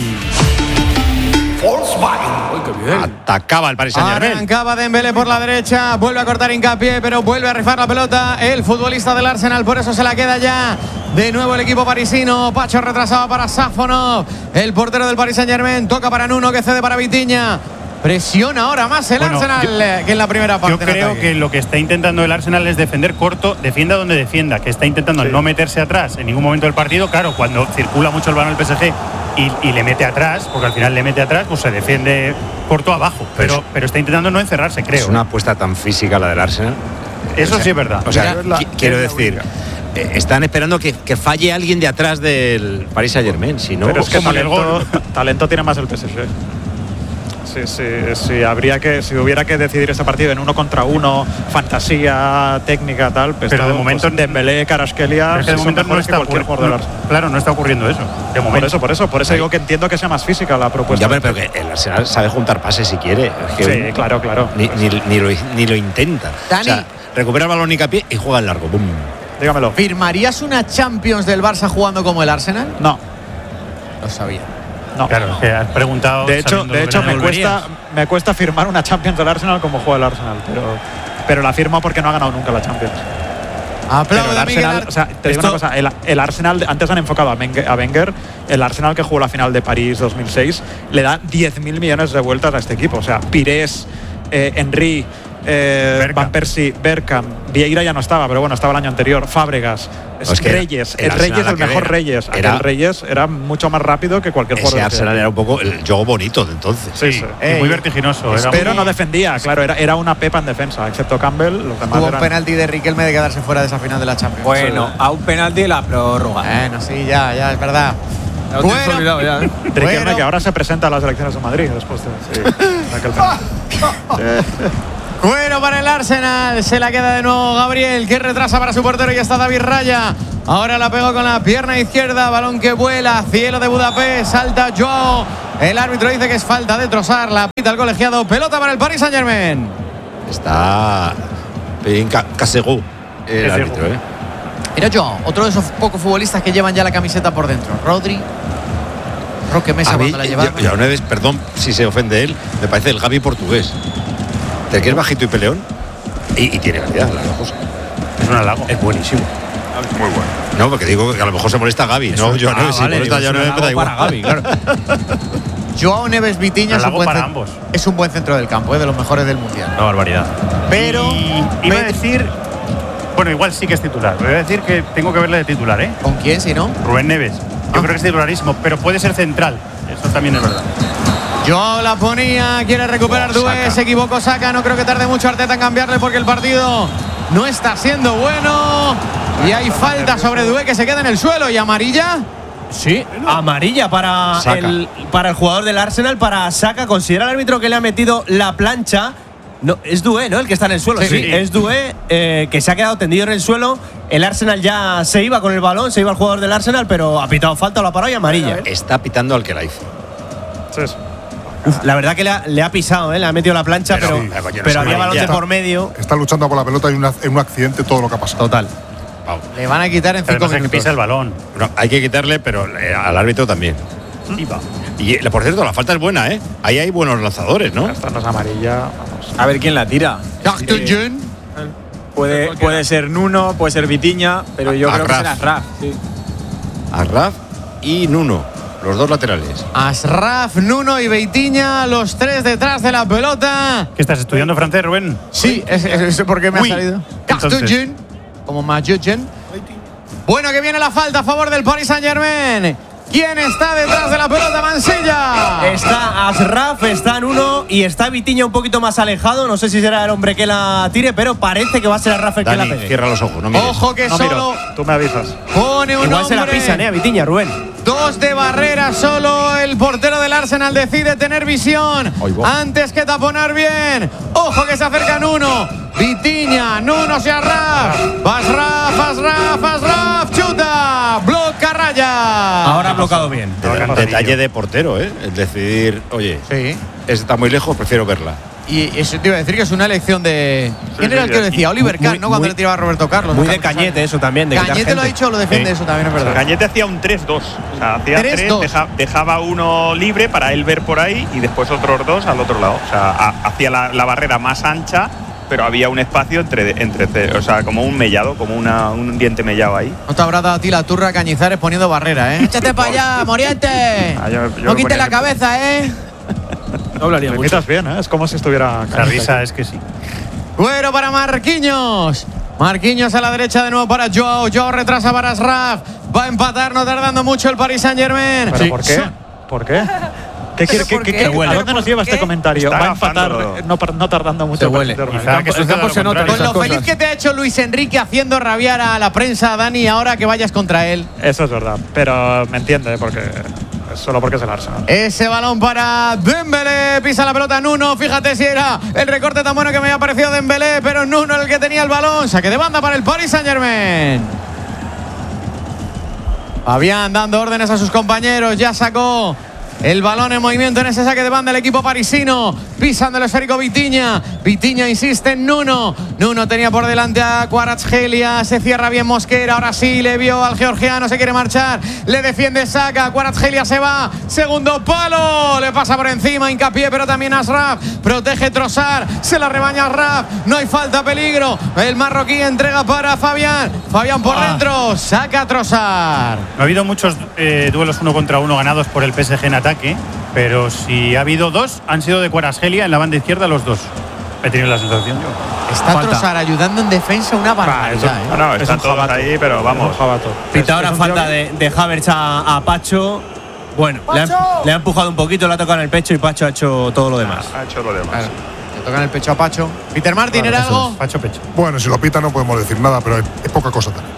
Volkswagen. Atacaba el Paris Saint-Germain. Arrancaba Dembélé por la derecha, vuelve a cortar Hincapié, pero vuelve a rifar la pelota el futbolista del Arsenal, por eso se la queda ya de nuevo el equipo parisino. Pacho retrasado para Safonov, el portero del Paris Saint-Germain, toca para Nuno que cede para Vitinha. Presiona ahora más el Bueno, Arsenal yo- que en la primera parte. Yo en creo ataque. que lo que está intentando el Arsenal es defender corto, defienda donde defienda, que está intentando no meterse atrás en ningún momento del partido. Claro, cuando circula mucho el balón el P S G y, y le mete atrás, porque al final le mete atrás, pues se defiende corto abajo. Pero, Pero- pero está intentando no encerrarse, creo. Es una apuesta tan física la del Arsenal. Eso O sea, sí es verdad. O sea, Mira, qui- quiero decir, eh, están esperando que, que falle alguien de atrás del Paris Saint-Germain, si no, Pero es que como en el talento, gol. talento tiene más el P S G. Sí, sí, sí, habría que, si hubiera que decidir este partido en uno contra uno, fantasía, técnica, tal, pues Pero de todo, momento- pues Dembélé, Kvaratskhelia, Pero es que de son momento no mejores que está cualquier jugador del ocurriendo. Arsenal. Claro, no está ocurriendo eso. De Por momento. eso, por eso, por eso digo que entiendo que sea más física la propuesta. Ya, pero, pero que el Arsenal sabe juntar pases si quiere. Es que Sí, claro, claro. Ni, ni, ni lo, ni lo intenta. Dani. O sea, recupera el balón Hincapié y juega en largo. ¡Bum! Dígamelo. ¿Firmarías una Champions del Barça jugando como el Arsenal? No. Lo sabía. No. Claro, que has preguntado. De hecho, sabiendo de lo hecho que me, no cuesta, volverías. me cuesta firmar una Champions del Arsenal como juega el Arsenal, pero, pero la firmo porque no ha ganado nunca la Champions. Aplaude Pero el Miguel Arsenal, Ar- o sea, te digo Esto- una cosa, el, el Arsenal, antes han enfocado a Wenger, a Wenger, el Arsenal que jugó la final de París dos mil seis, le da diez mil millones de vueltas a este equipo. O sea, Pires, eh, Henry, eh, Van Persie, Bergkamp, Vieira ya no estaba, pero bueno, estaba el año anterior, Fábregas, Es que Reyes, el el Reyes, Arsenal el mejor aquel Reyes. era- Aquel Reyes era mucho más rápido que cualquier Ese jugador. Arsenal era un poco el juego bonito de entonces. Sí, sí. Y muy vertiginoso. Era Pero muy- no defendía, claro, era, era una pepa en defensa, excepto Campbell, los demás Hubo un eran… penalti de Riquelme de quedarse fuera de esa final de la Champions. Bueno, a un penalti la prórroga. Bueno, sí, ya, ya, es verdad. Ya lo tienes olvidado ya, ¿eh? Riquelme, Bueno. que ahora se presenta a las elecciones de Madrid después de, de aquel penalti. Bueno, para el Arsenal, se la queda de nuevo Gabriel, que retrasa para su portero y está David Raya. Ahora la pegó con la pierna izquierda, balón que vuela, cielo de Budapest, salta Joao. El árbitro dice que es falta de Trossard, la pita el colegiado, pelota para el Paris Saint-Germain. Está bien ca- Casegú, el Casegú. árbitro, ¿eh? Mira Joao, otro de esos pocos futbolistas que llevan ya la camiseta por dentro. Rodri, Roque Mesa A mí, cuando la llevaba. yo- yo una vez, perdón si se ofende él, me parece el Gavi portugués. De que es bajito y peleón y, y tiene calidad, las dos cosas. Es un halago. Es buenísimo. Muy bueno. No, porque digo que a lo mejor se molesta Gavi. No, yo no, si molesta yo no me da igual. Joao Neves Vitiña es un, Halago buen para cen- ambos. es un buen centro del campo, ¿eh? De los mejores del mundial. Una barbaridad. Pero Y iba a decir. Bueno, igual sí que es titular. Voy a decir que tengo que verle de titular, ¿eh? ¿Con quién, si no? Rubén Neves. Yo creo que es titularísimo, pero puede ser central. Eso también es verdad. Joao la ponía, quiere recuperar Oh, Doué, Saka. se equivocó Saka, no creo que tarde mucho Arteta en cambiarle porque el partido no está siendo bueno. Y hay falta sobre Doué que se queda en el suelo y amarilla. Sí, amarilla para Saka. el, para el jugador del Arsenal, para Saka. Considera el árbitro que le ha metido la plancha. No, es Doué, ¿no? El que está en el suelo. Sí, Sí, sí. es Doué, eh, que se ha quedado tendido en el suelo. El Arsenal ya se iba con el balón, se iba el jugador del Arsenal, pero ha pitado falta, lo ha parado y amarilla. Está pitando al que la hizo. Uf, la verdad que le ha, le ha pisado, ¿eh? Le ha metido la plancha, pero, Pero- pero, Sí, pero había es balón de amarilla. por medio. Está luchando por la pelota y una- en un accidente todo lo que ha pasado. Total. Le van a quitar en cinco Además, hay que minutos. pisa el balón. No, hay que quitarle, pero eh, al árbitro también. Y eh, por cierto, la falta es buena, ¿eh? Ahí hay buenos lanzadores, ¿no? Esta no es amarilla. A ver quién la tira. Eh, Puede, puede ser Nuno, puede ser Vitiña, pero yo A creo que Raf. será Raf. Sí. Arraf y Nuno, los dos laterales. Asraf, Nuno y Beitiña, los tres detrás de la pelota. ¿Qué estás estudiando francés, Rubén? Sí, es, es, es porque me Uy. ha salido. Entonces. Cartugin, como Majujen. Bueno, que viene la falta a favor del Paris Saint-Germain. ¿Quién está detrás de la pelota, Mansilla? Está Asraf, está Nuno y está Vitiña un poquito más alejado. No sé si será el hombre que la tire, pero parece que va a ser Asraf el que la Dani, pegue. cierra los ojos, no mires. Ojo que No solo miro, tú me avisas. pone un Igual se la hombre. pisan, ¿eh? A Vitiña, Rubén. Dos de barrera, solo el portero del Arsenal decide tener visión antes que taponar bien. Ojo que se acercan uno. Vitiña, Nuno se Asraf. Asraf, Asraf, Asraf, chuta. Bloca raya. Ahora ha bloqueado bien. De- detalle de portero, ¿eh? Es decir, oye, Sí. está muy lejos, prefiero verla. Y eso te iba a decir que es una elección de. ¿Quién sí, era el que sí. lo decía? Oliver Muy- Kahn, ¿no? Cuando muy- le tiraba a Roberto Carlos. Muy ¿no? de Cañete eso también. De quitar Cañete lo ha gente. dicho, lo defiende Sí. eso también, es verdad. Cañete hacía un tres dos. O sea, hacía tres tres, dos. deja- dejaba uno libre para él ver por ahí y después otros dos al otro lado. O sea, ha- hacía la, la barrera más ancha, pero había un espacio entre, entre o sea, como un mellado, como una, un diente mellado ahí. No te habrá dado a ti la turra Cañizares poniendo barrera, ¿eh? Échate para allá, Moriente. Ah, yo- yo No lo quites ponía la en- cabeza, ¿eh? No hablaría Lo mucho. imitas bien, ¿eh? Es como si estuviera. La risa es que sí. Cuero para Marquinhos. Marquinhos a la derecha de nuevo para Joao. Joao retrasa para Asraf. Va a empatar, no tardando mucho el Paris Saint-Germain. ¿Pero por qué? ¿Por qué? ¿Qué quiere, qué, por qué- qué? qué- ¿Pero ¿A dónde nos lleva este comentario? Está Va a empatar, agafándolo. eh, no, par- no tardando mucho. Se para huele. meterlo. Quizá que el suceda campo lo se nota. contrario. Con esas lo feliz cosas. que te ha hecho Luis Enrique haciendo rabiar a la prensa, Dani, ahora que vayas contra él. Eso es verdad, pero me entiende, porque solo porque es el Arsenal. Ese balón para Dembélé. Pisa la pelota Nuno. Fíjate si era el recorte tan bueno que me había parecido Dembélé, pero Nuno era el que tenía el balón. Saque de banda para el Paris Saint-Germain. Fabián dando órdenes a sus compañeros. Ya sacó El balón en movimiento en ese saque de banda del equipo parisino. Pisando el esférico Vitinha. Vitinha insiste en Nuno. Nuno tenía por delante a Kvaratskhelia. Se cierra bien Mosquera. Ahora sí le vio al georgiano. Se quiere marchar. Le defiende Saka. Kvaratskhelia se va. Segundo palo. Le pasa por encima. Hincapié, pero también Ashraf. Protege Trossard. Se la rebaña Ashraf. No hay falta, peligro. El marroquí entrega para Fabián. Fabián por ah. dentro. Saca Trossard. No ha habido muchos eh, duelos uno contra uno ganados por el P S G en ataque, pero si ha habido dos, han sido de Kvaratskhelia en la banda izquierda los dos. He tenido la sensación yo. Está Trossard ayudando en defensa una barbaridad. Ah, ¿eh? No, están todos jabato. ahí, pero vamos. Pita ahora falta de, de Havertz a, a Pacho. Bueno, le ha, le ha empujado un poquito, le ha tocado en el pecho y Pacho ha hecho todo lo demás. Ha hecho lo demás. Claro. Le toca en el pecho a Pacho. Peter Martin, ¿era algo? Es. Pacho, pecho. Bueno, si lo pita no podemos decir nada, pero es, es poca cosa también.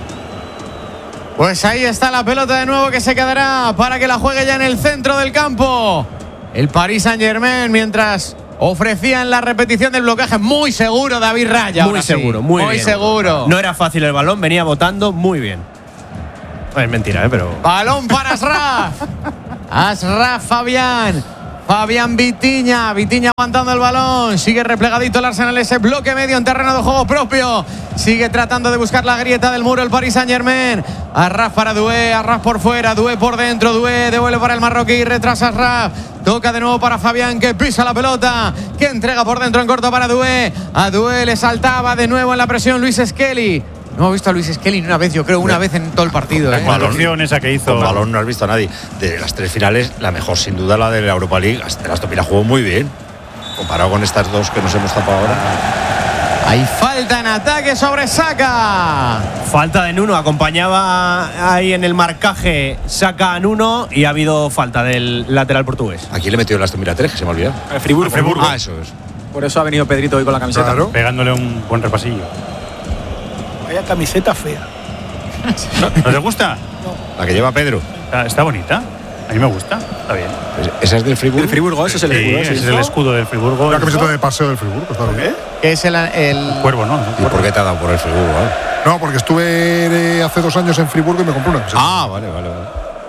Pues ahí está la pelota de nuevo que se quedará para que la juegue ya en el centro del campo. El Paris Saint-Germain, mientras ofrecía en la repetición del bloqueaje, muy seguro David Raya. Muy seguro, sí. muy, muy bien. seguro. No era fácil el balón, venía botando muy bien. Es mentira, ¿eh? Pero. Balón para Ashraf. Ashraf Fabián. Fabián Vitinha, Vitinha aguantando el balón, sigue replegadito el Arsenal, ese bloque medio en terreno de juego propio, sigue tratando de buscar la grieta del muro el Paris Saint-Germain. Ashraf para Doué, Ashraf por fuera, Doué por dentro, Doué devuelve para el marroquí, retrasa Ashraf, toca de nuevo para Fabián que pisa la pelota, que entrega por dentro en corto para Doué, a Doué le saltaba de nuevo en la presión Luis Skelly. No he visto a Luis Skelly ni una vez, yo creo, una vez en todo el partido. La ¿eh? conducción esa que hizo. Con balón no has visto a nadie. De las tres finales, la mejor sin duda la de la Europa League. El Aston Villa jugó muy bien. Comparado con estas dos que nos hemos tapado ahora. Hay falta en ataque sobre Saka. Falta de Nuno, acompañaba ahí en el marcaje Saka a Nuno y ha habido falta del lateral portugués. Aquí le metió el Aston Villa tres, que se me ha olvidado. El Friburgo. Friburgo. Ah, eso es. Por eso ha venido Pedrito hoy con la camiseta. Claro. Pegándole un buen repasillo. Vaya camiseta fea. ¿No, ¿no te gusta? No. La que lleva Pedro. Está, está bonita. A mí me gusta. Está bien. ¿Esa es del Friburgo? El Friburgo, eso es el sí, escudo. Ese es el escudo del Friburgo. La camiseta de paseo del Friburgo, está bien. Que es el, el... Cuervo, ¿no? ¿Y por qué te ha dado por el Friburgo? ¿Vale? No, porque estuve hace dos años en Friburgo y me compré una camiseta. Ah, vale, vale, vale.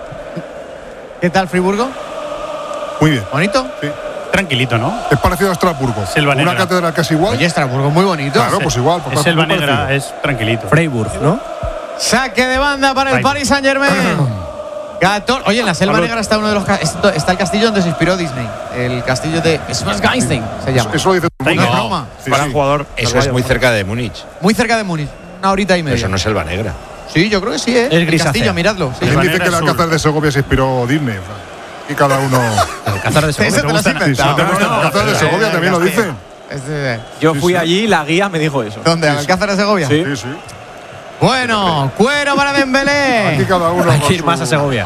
¿Qué tal Friburgo? Muy bien. ¿Bonito? Sí. Tranquilito, ¿no? Es parecido a Estrasburgo. Selva Una Negra. catedral casi igual. Oye, Estrasburgo muy bonito. Claro, pues igual. Es Selva Negra, es tranquilito. Freiburg, ¿no? Saque de banda para el Freiburg. Paris Saint-Germain. catorce Oye, en la Selva Pablo. Negra está uno de los ca- está el castillo donde se inspiró Disney. El castillo de Schwarzgeinstein se llama. Eso lo dice todo el No mundo. es broma. Sí, Gran sí. jugador. Eso es muy cerca de Múnich. Muy cerca de Múnich. Una horita y media. Eso no es Selva Negra. Sí, yo creo que sí, ¿eh? Es el grisáceo. castillo, miradlo. Sí. ¿Quién Selva dice Negra que el es sur. Alcázar de Segovia se inspiró Disney? Y cada uno. Alcázar de Eso te Segovia. lo has inventado. No, no, el Alcázar de Segovia también lo dicen. Este- Yo Sí, fui sí. allí y la guía me dijo eso. ¿Dónde? ¿Al Alcázar de Segovia? Sí. Sí, sí. Bueno, cuero para Aquí Dembélé. cada uno. Hay con que ir su- más a Segovia.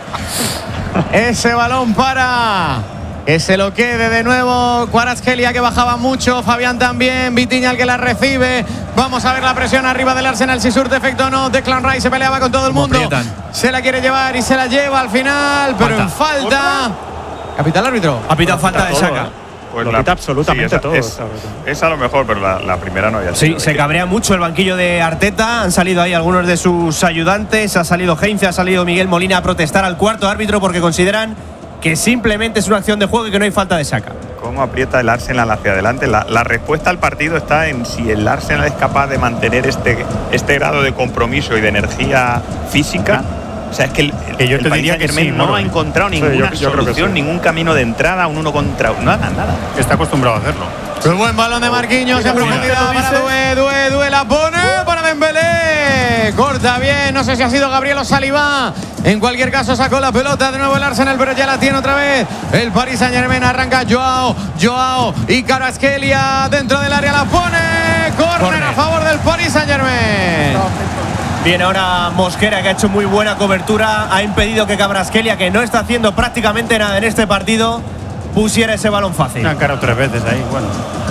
Ese balón para que se lo quede de nuevo Kvaratskhelia, que bajaba mucho, Fabián también, Vitinha el que la recibe. Vamos a ver la presión arriba del Arsenal, si surte efecto o no. Declan Rice se peleaba con todo el Como mundo. aprietan. Se la quiere llevar y se la lleva al final, pero en falta. Capitán árbitro. Ha pitado falta de Todo, Saka. ¿eh? Pues Lo la- quita absolutamente sí, esa, todo. Es, esta vez. es a lo mejor, pero la, la primera no había Sí, sido. se cabrea mucho el banquillo de Arteta. Han salido ahí algunos de sus ayudantes. Ha salido Heinze, ha salido Miguel Molina a protestar al cuarto árbitro porque consideran que simplemente es una acción de juego y que no hay falta de Saka. ¿Cómo aprieta el Arsenal hacia adelante? La, la respuesta al partido está en si el Arsenal es capaz de mantener este, este grado de compromiso y de energía física. O sea, es que el, Que yo el te Paris diría que Saint-Germain sí, no Moro. ha encontrado Sí, ninguna yo- yo creo que solución, sí. ningún camino de entrada, un uno contra uno. Nada, nada. Está acostumbrado a hacerlo. El buen balón de Marquinhos en profundidad para Doué, Doué, Doué la pone para Dembélé. Corta bien, no sé si ha sido Gabriel o Saliba. En cualquier caso sacó la pelota de nuevo el Arsenal, pero ya la tiene otra vez. El Paris Saint-Germain arranca Joao, Joao y Kvaratskhelia dentro del área la pone. Córner Córner. a favor del Paris Saint-Germain. Viene ahora Mosquera, que ha hecho muy buena cobertura. Ha impedido que Kvaratskhelia, que no está haciendo prácticamente nada en este partido, pusiera ese balón fácil. Una cara tres veces ahí. Bueno.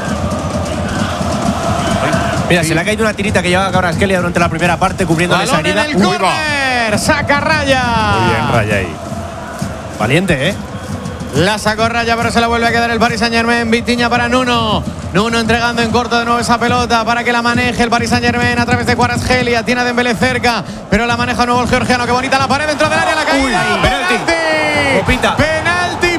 Mira, se le ha caído una tirita que llevaba Kvaratskhelia durante la primera parte, cubriéndole esa Balón en herida. el córner, saca Raya. Muy bien, Raya ahí. Valiente, ¿eh? La sacó Raya, pero se la vuelve a quedar el Paris Saint-Germain. Vitinha para Nuno. Nuno entregando en corto de nuevo esa pelota para que la maneje el Paris Saint-Germain a través de Kvaratskhelia. Tiene a Dembélé cerca, pero la maneja de nuevo el georgiano. Qué bonita la pared dentro del área, la caída. Uy, penalti. Copita. Penalti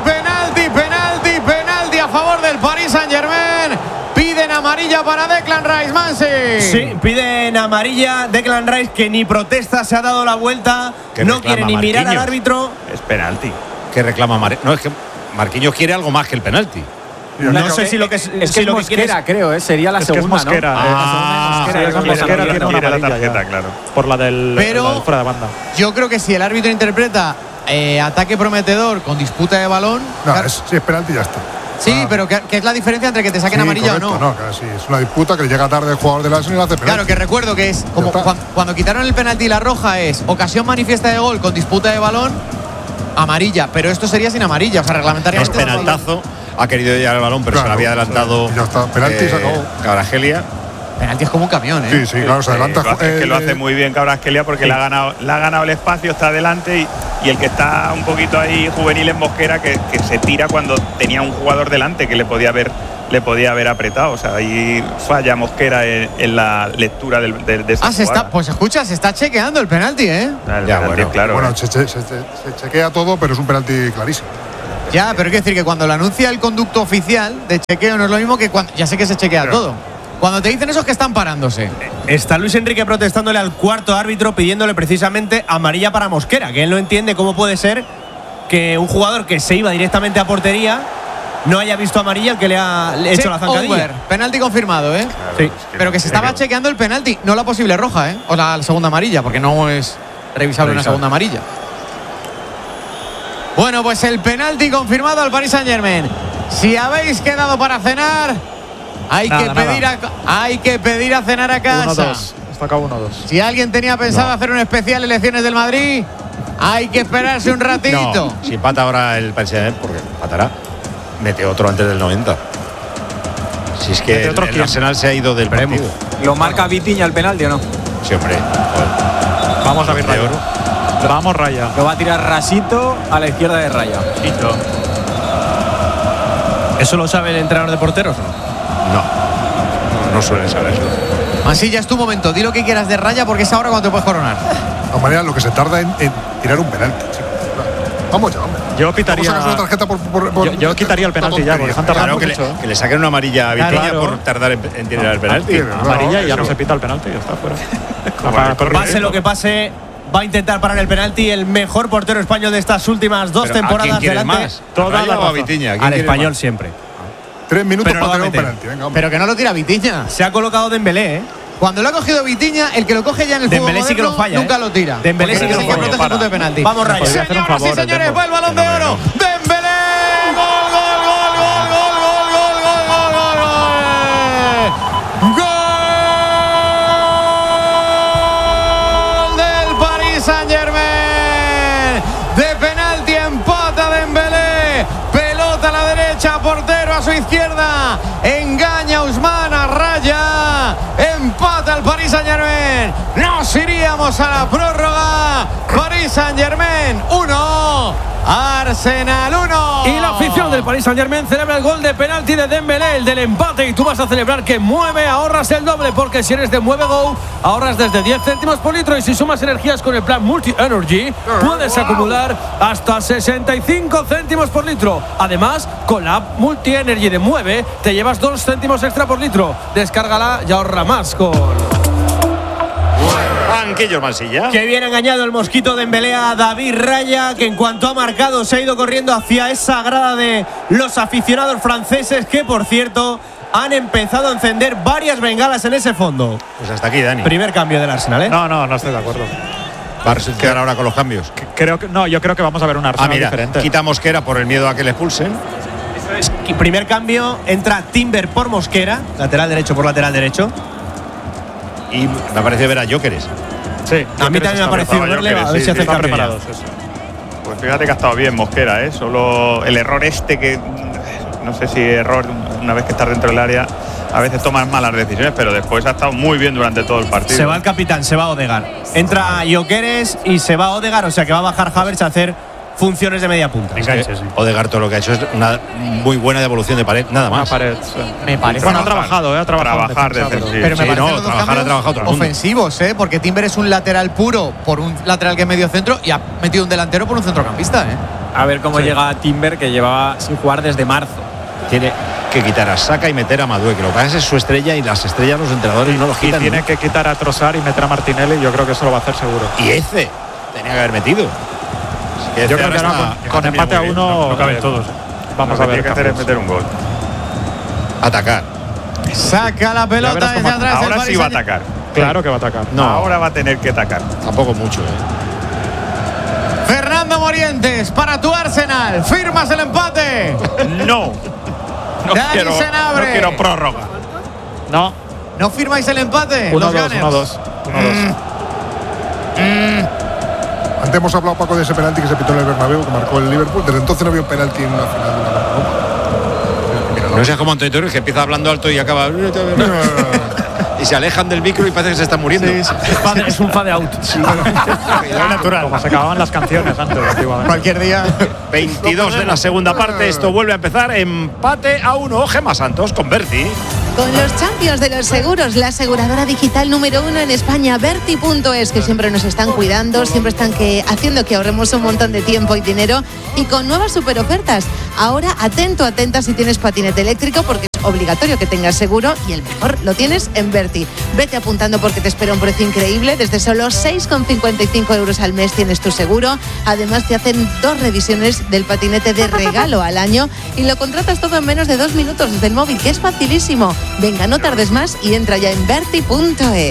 amarilla para Declan Rice, Mansi. Sí, piden amarilla. Declan Rice, que ni protesta, se ha dado la vuelta. Que No reclama quiere ni mirar al Marquinhos. árbitro. Es penalti. Que reclama Mar No, es que Marquinhos quiere algo más que el penalti. No sé si lo que es, Es si que lo es que quieres- Mosquera, creo, ¿eh? Sería la Es que es segunda, Mosquera, ¿no? eh, Ah, Mosquera, Mosquera, Mosquera Mosquera tiene una Quiere la amarilla tarjeta, ya, claro. por la del, Pero- la del fuera de banda. Yo creo que si el árbitro interpreta eh, ataque prometedor con disputa de balón. No, claro, es, si es penalti ya está. sí, Ah. pero ¿qué, qué es la diferencia entre que te saquen Sí, amarilla correcto, o no? no claro, sí, es una disputa que le llega tarde el jugador del Arsenal y hace penalti. Claro, que recuerdo que es como está. cuan- cuando, quitaron el penalti y la roja es ocasión manifiesta de gol con disputa de balón, amarilla, pero esto sería sin amarilla, o sea, Es reglamentariamente. penaltazo. Ha querido llegar el balón, pero Claro, se le había adelantado. sí, ya está. Penalti y se acabó. Cabragelia. Penalti es como un camión, ¿eh? Sí, sí, claro, se adelanta. Eh, lo hace- es que lo eh, hace muy bien Cabrasquelia porque le, ha ganado, le ha ganado el espacio, está adelante y, y el que está un poquito ahí juvenil en Mosquera que, que se tira cuando tenía un jugador delante que le podía haber, le podía haber apretado. O sea, ahí falla Mosquera en, en la lectura del, de, de esa Ah, se jugada. está, pues escucha, se está chequeando el penalti, ¿eh? O sea, el Ya, penalti, bueno. claro. Bueno, eh. se, se- se- se chequea todo, pero es un penalti clarísimo. Ya, pero hay que decir que cuando lo anuncia el conducto oficial de chequeo no es lo mismo que cuando. Ya sé que se chequea Claro. todo. Cuando te dicen eso es que están parándose. Está Luis Enrique protestándole al cuarto árbitro, pidiéndole precisamente amarilla para Mosquera, que él no entiende cómo puede ser que un jugador que se iba directamente a portería no haya visto amarilla el que le ha le ha hecho Sí, la zancadilla. over. Penalti confirmado, ¿eh? Claro, Sí. es Pero que se estaba chequeando el penalti, no la posible roja, ¿eh? O la segunda amarilla, porque no es revisable una Revisable. segunda amarilla. Bueno, pues el penalti confirmado al Paris Saint-Germain. Si habéis quedado para cenar, hay, Nada, que, pedir a, hay que pedir a cenar a casa. uno dos. Está acá uno dos. Si alguien tenía pensado No. hacer un especial elecciones del Madrid, hay que esperarse un ratito. No, si empata ahora el Paris Saint-Germain, porque empatará, mete otro antes del noventa. Si es que ¿Mete el, otro el quién? Arsenal se ha ido del partido. ¿Lo marca Vitinha el penalti o no? Sí, hombre. Joder. Vamos a ver De Raya. oro. Vamos Raya. Lo va a tirar Rasito a la izquierda de Raya. ¿Eso lo sabe el entrenador de porteros? No, no suelen saber eso. Así ya es tu momento. Di lo que quieras de Raya porque es ahora cuando te puedes coronar. De todas maneras, lo que se tarda en, en tirar un penalti. chico. Vamos ya, hombre. Yo quitaría. Vamos a sacar una tarjeta por, por- por- Yo, yo quitaría el penalti ya, porque han tardado Claro, que le, mucho. que le saquen una amarilla a Vitinha Claro. por tardar en, en tirar el penalti. Sí, verdad. Amarilla y ya no eso. se pita el penalti, ya está fuera. Bueno, Para- Pase lo que pase, va a intentar parar el penalti el mejor portero español de estas últimas dos Pero, ¿a quién temporadas quieres delante. más? ¿A Toda Raya la o a razón. Vitinha? ¿A quién Al quieres español más? siempre. Tres minutos Pero lo para va a tener un meter. penalti. Venga, hombre. Pero que no lo tira Vitinha. Se ha colocado Dembélé, ¿eh? Cuando lo ha cogido Vitinha, el que lo coge ya en el fútbol Dembélé sí que lo moderno, falla, nunca ¿eh? lo tira. Dembélé Porque sí que lo tiene falla. protege el punto de penalti. Vamos, Raya. Podría hacer un Señoras favor y el señores, Dembo. va el balón Que de no, oro. no. Dembélé. Gol, gol, gol, gol, gol, gol, gol, gol, gol, gol, gol. Gol del Paris Saint-Germain. De penalti empata Dembélé. Pelota a la derecha, portero a su izquierda. Engaña a Ousmane a Raya. Empata el Paris Saint-Germain. Nos iríamos a la prórroga. Paris Saint-Germain uno, Arsenal uno. Y la afición del Paris Saint-Germain celebra el gol de penalti de Dembélé, el del empate, y tú vas a celebrar que Mueve ahorras el doble, porque si eres de Mueve Go ahorras desde diez céntimos por litro, y si sumas energías con el plan Multi Energy puedes acumular hasta sesenta y cinco céntimos por litro. Además, con la app Multi Energy de Mueve te llevas dos céntimos extra por litro. Descárgala y ahorra más con Banquillos Mansilla. Que bien engañado el mosquito Dembélé a David Raya, que en cuanto ha marcado se ha ido corriendo hacia esa grada de los aficionados franceses, que por cierto han empezado a encender varias bengalas en ese fondo. Pues hasta aquí, Dani. Primer cambio del Arsenal, ¿eh? No, no, no estoy de acuerdo. Va a quedar ahora con los cambios. Creo que, no, yo creo que vamos a ver un Ah, Arsenal mira, diferente. quita Mosquera por el miedo a que le expulsen. Y primer cambio, entra Timber por Mosquera, lateral derecho por lateral derecho. Y me ha parecido ver a Jóqueres. Sí, A mí también me ha parecido preparado, verle, Jóqueres, a ver sí, si hace sí, el cambio ya. preparados, eso. Pues fíjate que ha estado bien Mosquera, ¿eh? Solo el error este que, no sé si error, una vez que estás dentro del área, a veces tomas malas decisiones, pero después ha estado muy bien durante todo el partido. Se va el capitán, se va Odegaard. Entra Jóqueres y se va Odegaard, o sea que va a bajar Havertz a hacer funciones de media punta. Enganches, sí. Odegaard todo lo que ha hecho es una muy buena devolución de pared, nada más. Una pared, sí. Me parece. Bueno, ha trabajado, ¿eh? Ha trabajado. en Trabajar defensa, defensivo. Pero me Sí, parece no, los dos trabajar ha cambios trabajado todo el mundo. ofensivos, ¿eh? Porque Timber es un lateral puro por un lateral que es medio centro y ha metido un delantero por un centrocampista, ¿eh? A ver cómo Sí. llega Timber, que llevaba sin jugar desde marzo. Tiene, que quitar a Saka y meter a Madueke. Lo que pasa es su estrella y las estrellas los entrenadores no los Y quitan. tiene ¿no? que quitar a Trossard y meter a Martinelli. Yo creo que eso lo va a hacer seguro. Y ese tenía que haber metido. Es que Yo Eze creo que ahora ahora está- con, con empate a uno. No, no caben eh, todos. Vamos Lo a que ver. tiene que hacer es meter un gol. Atacar. Saca la Ya pelota verás desde cómo- atrás. el Ahora Paris sí va a Saint- atacar. Claro que va a atacar. No. Ahora va a tener que atacar. Tampoco mucho, ¿eh? Fernando Morientes para tu Arsenal. ¿Firmas el empate? No. No Dani quiero, no Senabre. quiero prórroga. No. ¿No firmáis el empate? uno Los dos, Gunners. uno dos. uno dos. Antes hemos hablado, Paco, de ese penalti que se pitó en el Bernabéu, que marcó el Liverpool. Desde entonces no había un penalti en una final de una Copa. No seas como Antonio Torres, que empieza hablando alto y acaba. Y se alejan del micro y parece que se están muriendo. Es un fade out. natural. Como se acababan las canciones antes, antiguamente. Cualquier día. veintidós de la segunda parte. Esto vuelve a empezar. Empate a uno. Gemma Santos con Berti. Con los champions de los seguros, la aseguradora digital número uno en España, Berti punto es, que siempre nos están cuidando, siempre están que, haciendo que ahorremos un montón de tiempo y dinero, y con nuevas super ofertas. Ahora, atento, atenta si tienes patinete eléctrico, porque es obligatorio que tengas seguro, y el mejor lo tienes en Berti. Vete apuntando porque te espera un precio increíble. Desde solo seis con cincuenta y cinco euros al mes tienes tu seguro. Además, te hacen dos revisiones del patinete de regalo al año y lo contratas todo en menos de dos minutos desde el móvil, que es facilísimo. Venga, no tardes más y entra ya en Berti punto es.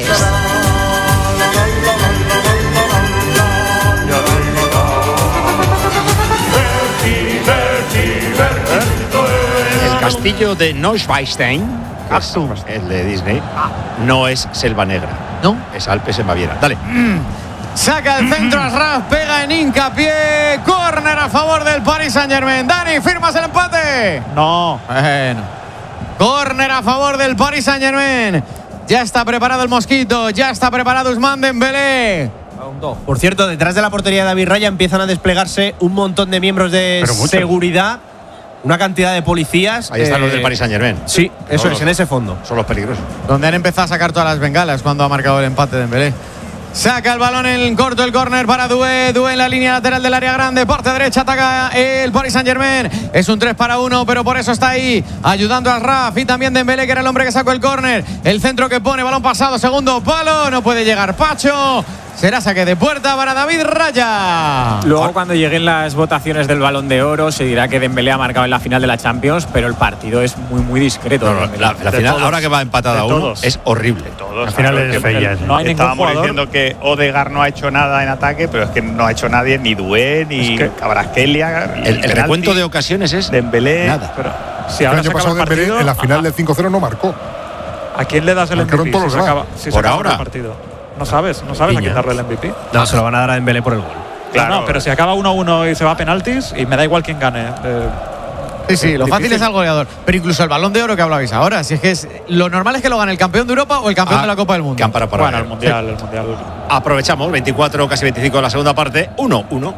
El castillo de Neuschwanstein, que es el de Disney, no es Selva Negra. ¿No? Es Alpes en Baviera. Dale. Saca el centro Asraf, pega en hincapié. Córner a favor del Paris Saint-Germain. Dani, ¿firmas el empate? No. Bueno. Córner a favor del Paris Saint-Germain. Ya está preparado el Mosquito, ya está preparado Ousmane Dembélé. Por cierto, detrás de la portería de David Raya empiezan a desplegarse un montón de miembros de Pero muchos. seguridad, una cantidad de policías. Ahí están eh, los del Paris Saint-Germain. Sí, eso Son es, los- en ese fondo. Son los peligrosos. Donde han empezado a sacar todas las bengalas cuando ha marcado el empate Dembélé. Saca el balón en corto, el córner para Doué. Doué en la línea lateral del área grande. Parte derecha ataca el Paris Saint-Germain. Es un tres para uno, pero por eso está ahí ayudando a Raf y también Dembélé, que era el hombre que sacó el córner. El centro que pone, balón pasado, segundo palo. No puede llegar Pacho. Será saque de puerta para David Raya. Luego, cuando lleguen las votaciones del Balón de Oro, se dirá que Dembélé ha marcado en la final de la Champions, pero el partido es muy, muy discreto. No, no, la, la De final, todos. ahora que va empatada De a uno, todos. es horrible. Todos. Al final Claro, es que fea, el- sí. No hay ningún Estábamos jugador. diciendo que Odegaard no ha hecho nada en ataque, pero es que no ha hecho nadie, ni Doué, ni Es que- Kvaratskhelia. El, el recuento de ocasiones es Dembélé. nada. Pero si El ahora año se acaba pasado el Dembélé partido, en la final ¿a, del cinco cero no marcó. ¿a quién le das el Marcaron M V P todos si los se demás. acaba, si se Por acaba ahora. el partido? No sabes, no sabes a Piña. quién darle el M V P. No, se lo van a dar a Dembélé por el gol. Claro. No, pero si acaba uno uno y se va a penaltis, y me da igual quién gane. eh, Sí, sí, lo difícil. fácil es al goleador. Pero incluso el Balón de Oro que hablabais ahora, si es que es, lo normal es que lo gane el campeón de Europa o el campeón Ah, de la Copa del Mundo. que han parado para Bueno, ver. el mundial, el mundial. Aprovechamos, veinticuatro, casi veinticinco de la segunda parte. uno uno.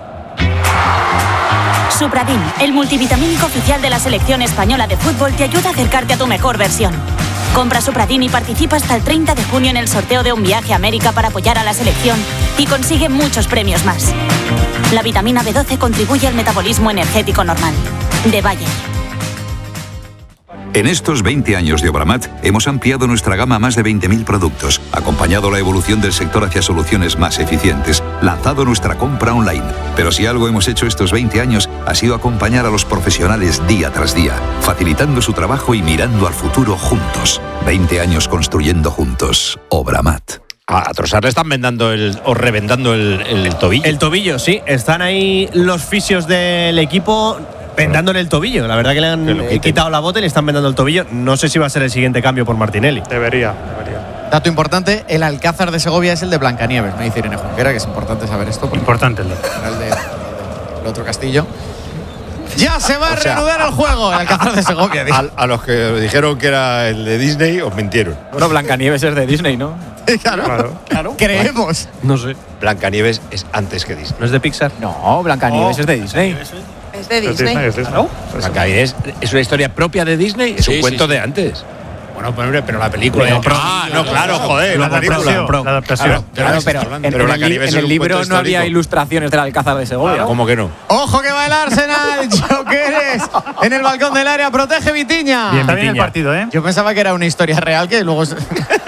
Supradin, el multivitamínico oficial de la selección española de fútbol, te ayuda a acercarte a tu mejor versión. Compra Supradin y participa hasta el treinta de junio en el sorteo de un viaje a América para apoyar a la selección y consigue muchos premios más. La vitamina B doce contribuye al metabolismo energético normal. De Bayer. En estos veinte años de Obramat hemos ampliado nuestra gama a más de veinte mil productos, acompañado la evolución del sector hacia soluciones más eficientes, lanzado nuestra compra online. Pero si algo hemos hecho estos veinte años ha sido acompañar a los profesionales día tras día, facilitando su trabajo y mirando al futuro juntos. veinte años construyendo juntos. Obramat. A Trossard le están vendando el, o revendando el, el tobillo. El tobillo, sí. Están ahí los fisios del equipo vendándole el tobillo. La verdad que le han Que lo eh, quiten. quitado la bota y le están vendando el tobillo. No sé si va a ser el siguiente cambio por Martinelli. Debería, debería. Dato importante, el Alcázar de Segovia es el de Blancanieves, me dice Irene Junquera, que es importante saber esto. Porque Importante el dato. era el de, el otro castillo. Ya se va a O sea, reanudar el juego, el Alcázar de Segovia. dice. A, a los que dijeron que era el de Disney, os mintieron. Bueno, Blancanieves es de Disney, ¿no? claro, claro. Creemos. No sé. Blancanieves es antes que Disney. ¿No es de Pixar? No, Blancanieves Oh. es de Disney. Es de Es Disney. Disney, es Disney. Blancanieves es una historia propia de Disney, es Sí, un sí, cuento sí. de antes. Bueno, pero, pero la película. Pero, pero, ah, no, claro, joder, la, la película. La adaptación. Claro, claro, pero en, pero en, el, en el libro no había ilustraciones del Alcázar de Segovia. ¿Cómo que no? Ojo que va el Arsenal, Jokeres en el balcón del área, protege Vitinha. Bien, está bien el partido, ¿eh? Yo pensaba que era una historia real que luego es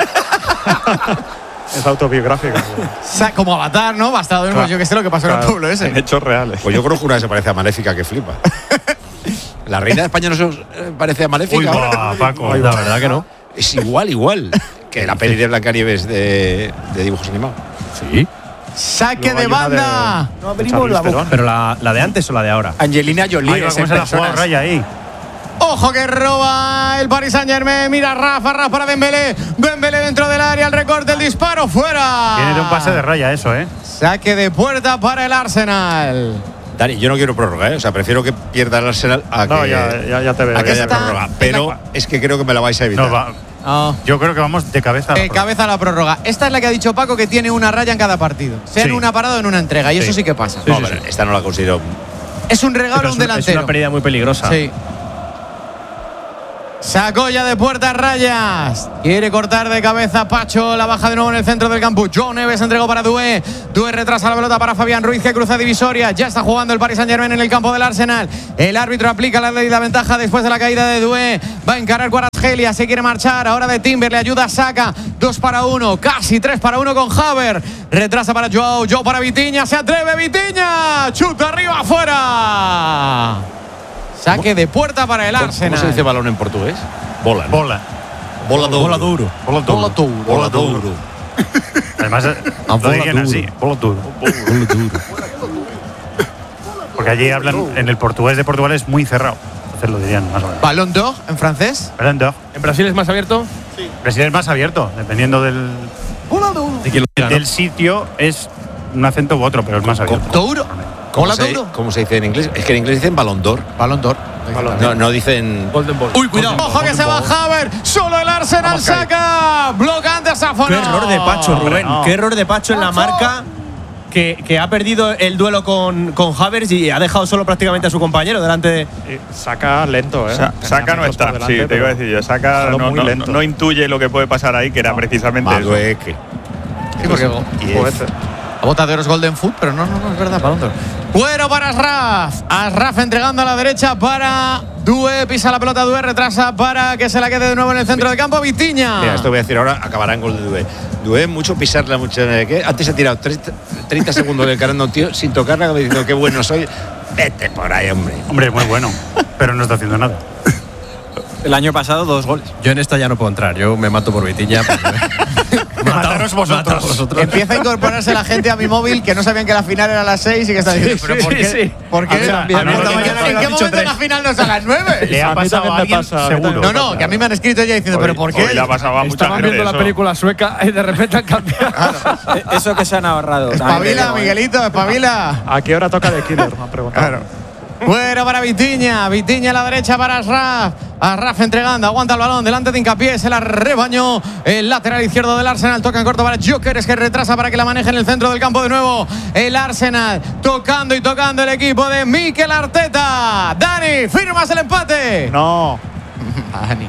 autobiográfica. Como Avatar, ¿no? Bastardo, claro. Yo que sé lo que pasó claro. en el pueblo ese. En hechos reales. Pues yo creo que una se parece a Maléfica que flipa. La reina de España no se os parece a Maléfica. Uy, va, Paco, la verdad que no. Es igual, igual que la peli de Blancanieves de, de dibujos animados. Sí. Saque de banda. De, no abrimos la boca. Pero la, la de antes o la de ahora. Angelina Jolie. Ahí va, ¿cómo se la juega Raya ahí? Ojo que roba el Paris Saint-Germain. Mira Rafa, Rafa para Dembélé. Dembélé dentro del área, el recorte, el disparo, fuera. Tiene de un pase de Raya eso, ¿eh? Saque de puerta para el Arsenal. Dani, yo no quiero prórroga, ¿eh? O sea, prefiero que pierda el Arsenal a que, no, ya, ya, ya te veo, a que haya está, prórroga. Pero la... es que creo que me la vais a evitar. No, va. Oh. Yo creo que vamos de cabeza a la de prórroga. cabeza a la prórroga. Esta es la que ha dicho Paco, que tiene una raya en cada partido. Sea en sí. una parada o en una entrega. Y sí. eso sí que pasa. Sí, no, sí, pero sí. esta no la considero. Es un regalo a un delantero. Es una pérdida muy peligrosa. Sí. Sacó ya de puertas Rayas. Quiere cortar de cabeza Pacho. La baja de nuevo en el centro del campo. Joao Neves entregó para Doué. Doué retrasa la pelota para Fabián Ruiz, que cruza divisoria. Ya está jugando el Paris Saint-Germain en el campo del Arsenal. El árbitro aplica la ley de la ventaja después de la caída de Doué. Va a encarar Kvaratskhelia. Se quiere marchar. Ahora de Timber. Le ayuda a Saka. Dos para uno. Casi tres para uno con Havertz. Retrasa para Joao. Joao para Vitinha. Se atreve Vitinha. Chuta arriba afuera. Saque de puerta para el Arsenal. ¿Cómo se dice balón en portugués? Bola. ¿no? Bola. Bola duro. Bola duro. Bola duro. Bola duro. Bola duro. Además, lo dirían así. Bola duro. Bola duro. Porque allí hablan, en el portugués de Portugal es muy cerrado. Entonces lo dirían más o menos. ¿Ballon d'Or en francés? Ballon d'Or. ¿En Brasil es más abierto? Sí. Brasil es más abierto, dependiendo del, de quién lo diga, ¿no? del sitio, es un acento u otro, pero es más abierto. ¿Douro? ¿Cómo se, ¿Cómo se dice en inglés? Es que en inglés dicen Ballon d'Or. Ballon d'Or. No, no dicen Golden Ball. Uy, cuidado. Ojo que se va Havertz. Solo el Arsenal saca. Bloca Anderson. Qué error de Pacho, Rubén. No. Qué error de Pacho en la marca. Que, que ha perdido el duelo con, con Havertz y ha dejado solo prácticamente a su compañero delante de. Saca lento, ¿eh? Sa Saca no está. Delante, sí, te iba a decir yo. Saca no, no, no, no intuye lo que puede pasar ahí, que era no. precisamente eso. Sí, porque a bota de oro es Golden Foot, pero no, no, no es verdad, Ballon d'Or. Bueno para Asraf. Asraf entregando a la derecha para Doué. Pisa la pelota Doué, retrasa para que se la quede de nuevo en el centro del campo. Vitinha. Mira, esto voy a decir ahora, acabará en gol de Doué. Doué, mucho pisarla, mucho. ¿Qué? Antes ha tirado treinta segundos del carando a un tío sin tocarla, como diciendo qué bueno soy. Vete por ahí, hombre. Hombre, muy bueno, pero no está haciendo nada. El año pasado, dos goles. Yo en esta ya no puedo entrar. Yo me mato por Vitinha. Mataros vosotros. vosotros. Empieza a incorporarse la gente a mi móvil que no sabían que la final era a las seis y que está diciendo, sí, ¿pero por qué? Sí, sí. ¿Por qué? A mí, a mí, ¿En, a mí, ¿En qué momento tres. la final no es a las nueve? Le ha pasado a alguien seguro. No, no, que a mí me han escrito ya diciendo, ¿pero por qué? Hoy le ha pasado a mucha Estaban gente viendo eso. la película sueca y de repente han cambiado. Claro. Eso que se han ahorrado. Espabila, Miguelito, espabila. ¿A qué hora toca de Killer? Me han preguntado. Claro. Bueno para Vitinha, Vitinha a la derecha para Asraf. Asraf entregando, aguanta el balón delante de Hincapié, se la rebañó el lateral izquierdo del Arsenal. Toca en corto para Jokeres, que retrasa para que la maneje en el centro del campo de nuevo. El Arsenal tocando y tocando el equipo de Mikel Arteta. Dani, ¿firmas el empate? No. Dani.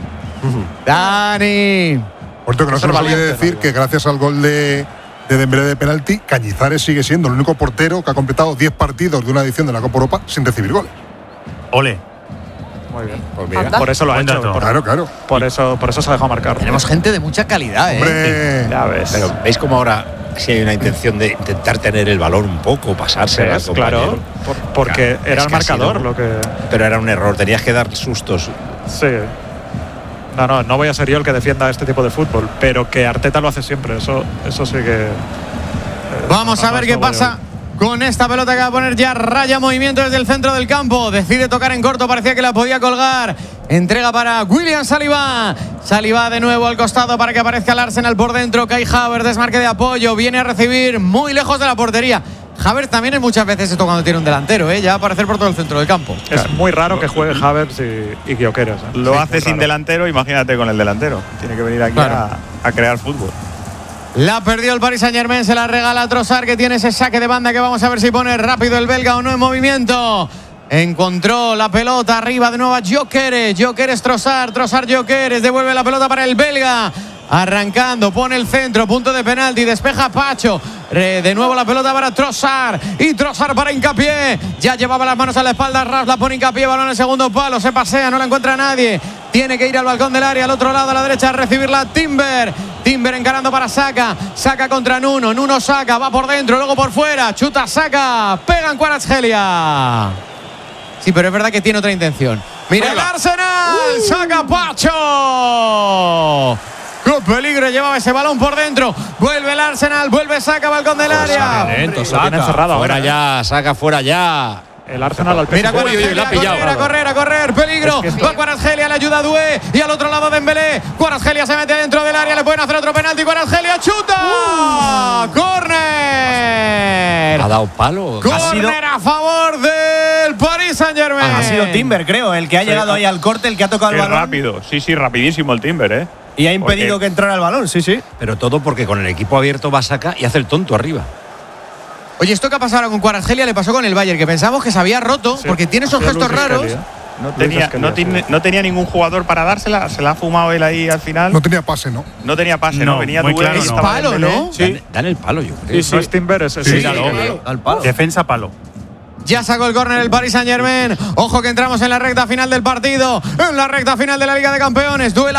Dani. Por cierto, que no se nos olvide decir que gracias al gol de de Dembélé de penalti, Cañizares sigue siendo el único portero que ha completado diez partidos de una edición de la Copa Europa sin recibir goles. Ole. Muy bien. Pues mira, por eso lo ha hecho. Por, claro, claro. Por eso, por eso se ha dejado marcar. Tenemos gente de mucha calidad, ¿eh? Hombre. Ya ves. Pero veis cómo ahora sí hay una intención de intentar tener el balón un poco, pasarse. Claro, por, porque claro, era el marcador sido, lo que. Pero era un error, tenías que dar sustos. Sí. No, no, no voy a ser yo el que defienda este tipo de fútbol, pero que Arteta lo hace siempre, eso, eso sí que. Eh, Vamos a ver qué pasa con esta pelota que va a poner ya Raya. Movimiento desde el centro del campo. Decide tocar en corto, parecía que la podía colgar. Entrega para William Saliba. Saliba de nuevo al costado para que aparezca el Arsenal por dentro. Kai Havertz, desmarque de apoyo. Viene a recibir muy lejos de la portería. Havertz también es muchas veces esto cuando tiene un delantero, ¿eh? Ya va a aparecer por todo el centro del campo. Es claro. muy raro que juegue Havertz y, y Gyökeres, ¿eh? Lo sí, hace sin raro. delantero, imagínate con el delantero. Tiene que venir aquí claro. a, a crear fútbol. La perdió el Paris Saint-Germain, se la regala a Trossard, que tiene ese saque de banda que vamos a ver si pone rápido el belga o no en movimiento. Encontró la pelota arriba de nuevo a Gyökeres. Gyökeres, Trossard, Trossard, Gyökeres. Devuelve la pelota para el belga. Arrancando, pone el centro, punto de penalti, despeja Pacho. De nuevo la pelota para Trossard. Y Trossard para Hincapié. Ya llevaba las manos a la espalda Ras, la pone Hincapié, balón en el segundo palo. Se pasea, no la encuentra nadie. Tiene que ir al balcón del área, al otro lado, a la derecha, a recibirla Timber. Timber encarando para Saka. Saka contra Nuno. Nuno Saka, va por dentro, luego por fuera. Chuta Saka. Pega en Kvaratskhelia. Sí, pero es verdad que tiene otra intención. Mira el Arsenal. Uh. Saca Pacho. ¡Qué peligro! Llevaba ese balón por dentro. Vuelve el Arsenal. Vuelve Saka, balcón del área. Lento, Saka. Cerrado fuera ahora, ya, ¿eh? Saca fuera ya. El Arsenal al Mira, uy, uy, uy, la ha pillado. A correr, a correr, a correr. Peligro. Es que es va Kvaratskhelia, le ayuda a Doué. Y al otro lado Dembélé. Kvaratskhelia se mete dentro del área. Le pueden hacer otro penalti. Kvaratskhelia chuta. Uh. ¡Córner! Ha dado palo. ¡Córner a favor del Paris Saint-Germain! Ha sido Timber, creo, el que ha sí, llegado ahí al corte, el que ha tocado sí, el balón. rápido. Sí, sí, rapidísimo el Timber, ¿eh? Y ha impedido porque... que entrara el balón, sí, sí. Pero todo porque con el equipo abierto va Saka y hace el tonto arriba. Oye, esto que ha pasado ahora con Kvaratskhelia le pasó con el Bayern, que pensamos que se había roto sí, porque tiene esos gestos raros. No tenía, no, tiene, no tenía ningún jugador para dársela, se la ha fumado él ahí al final. No tenía pase, ¿no? No tenía pase, no, no venía muy claro, es palo, ¿no? Sí. Dan, dan el palo, yo creo. Sí, sí. No es Timber, es, es sí, sí, claro, al palo. Defensa palo. Ya sacó el córner el Paris Saint-Germain. Ojo que entramos en la recta final del partido, en la recta final de la Liga de Campeones. Duela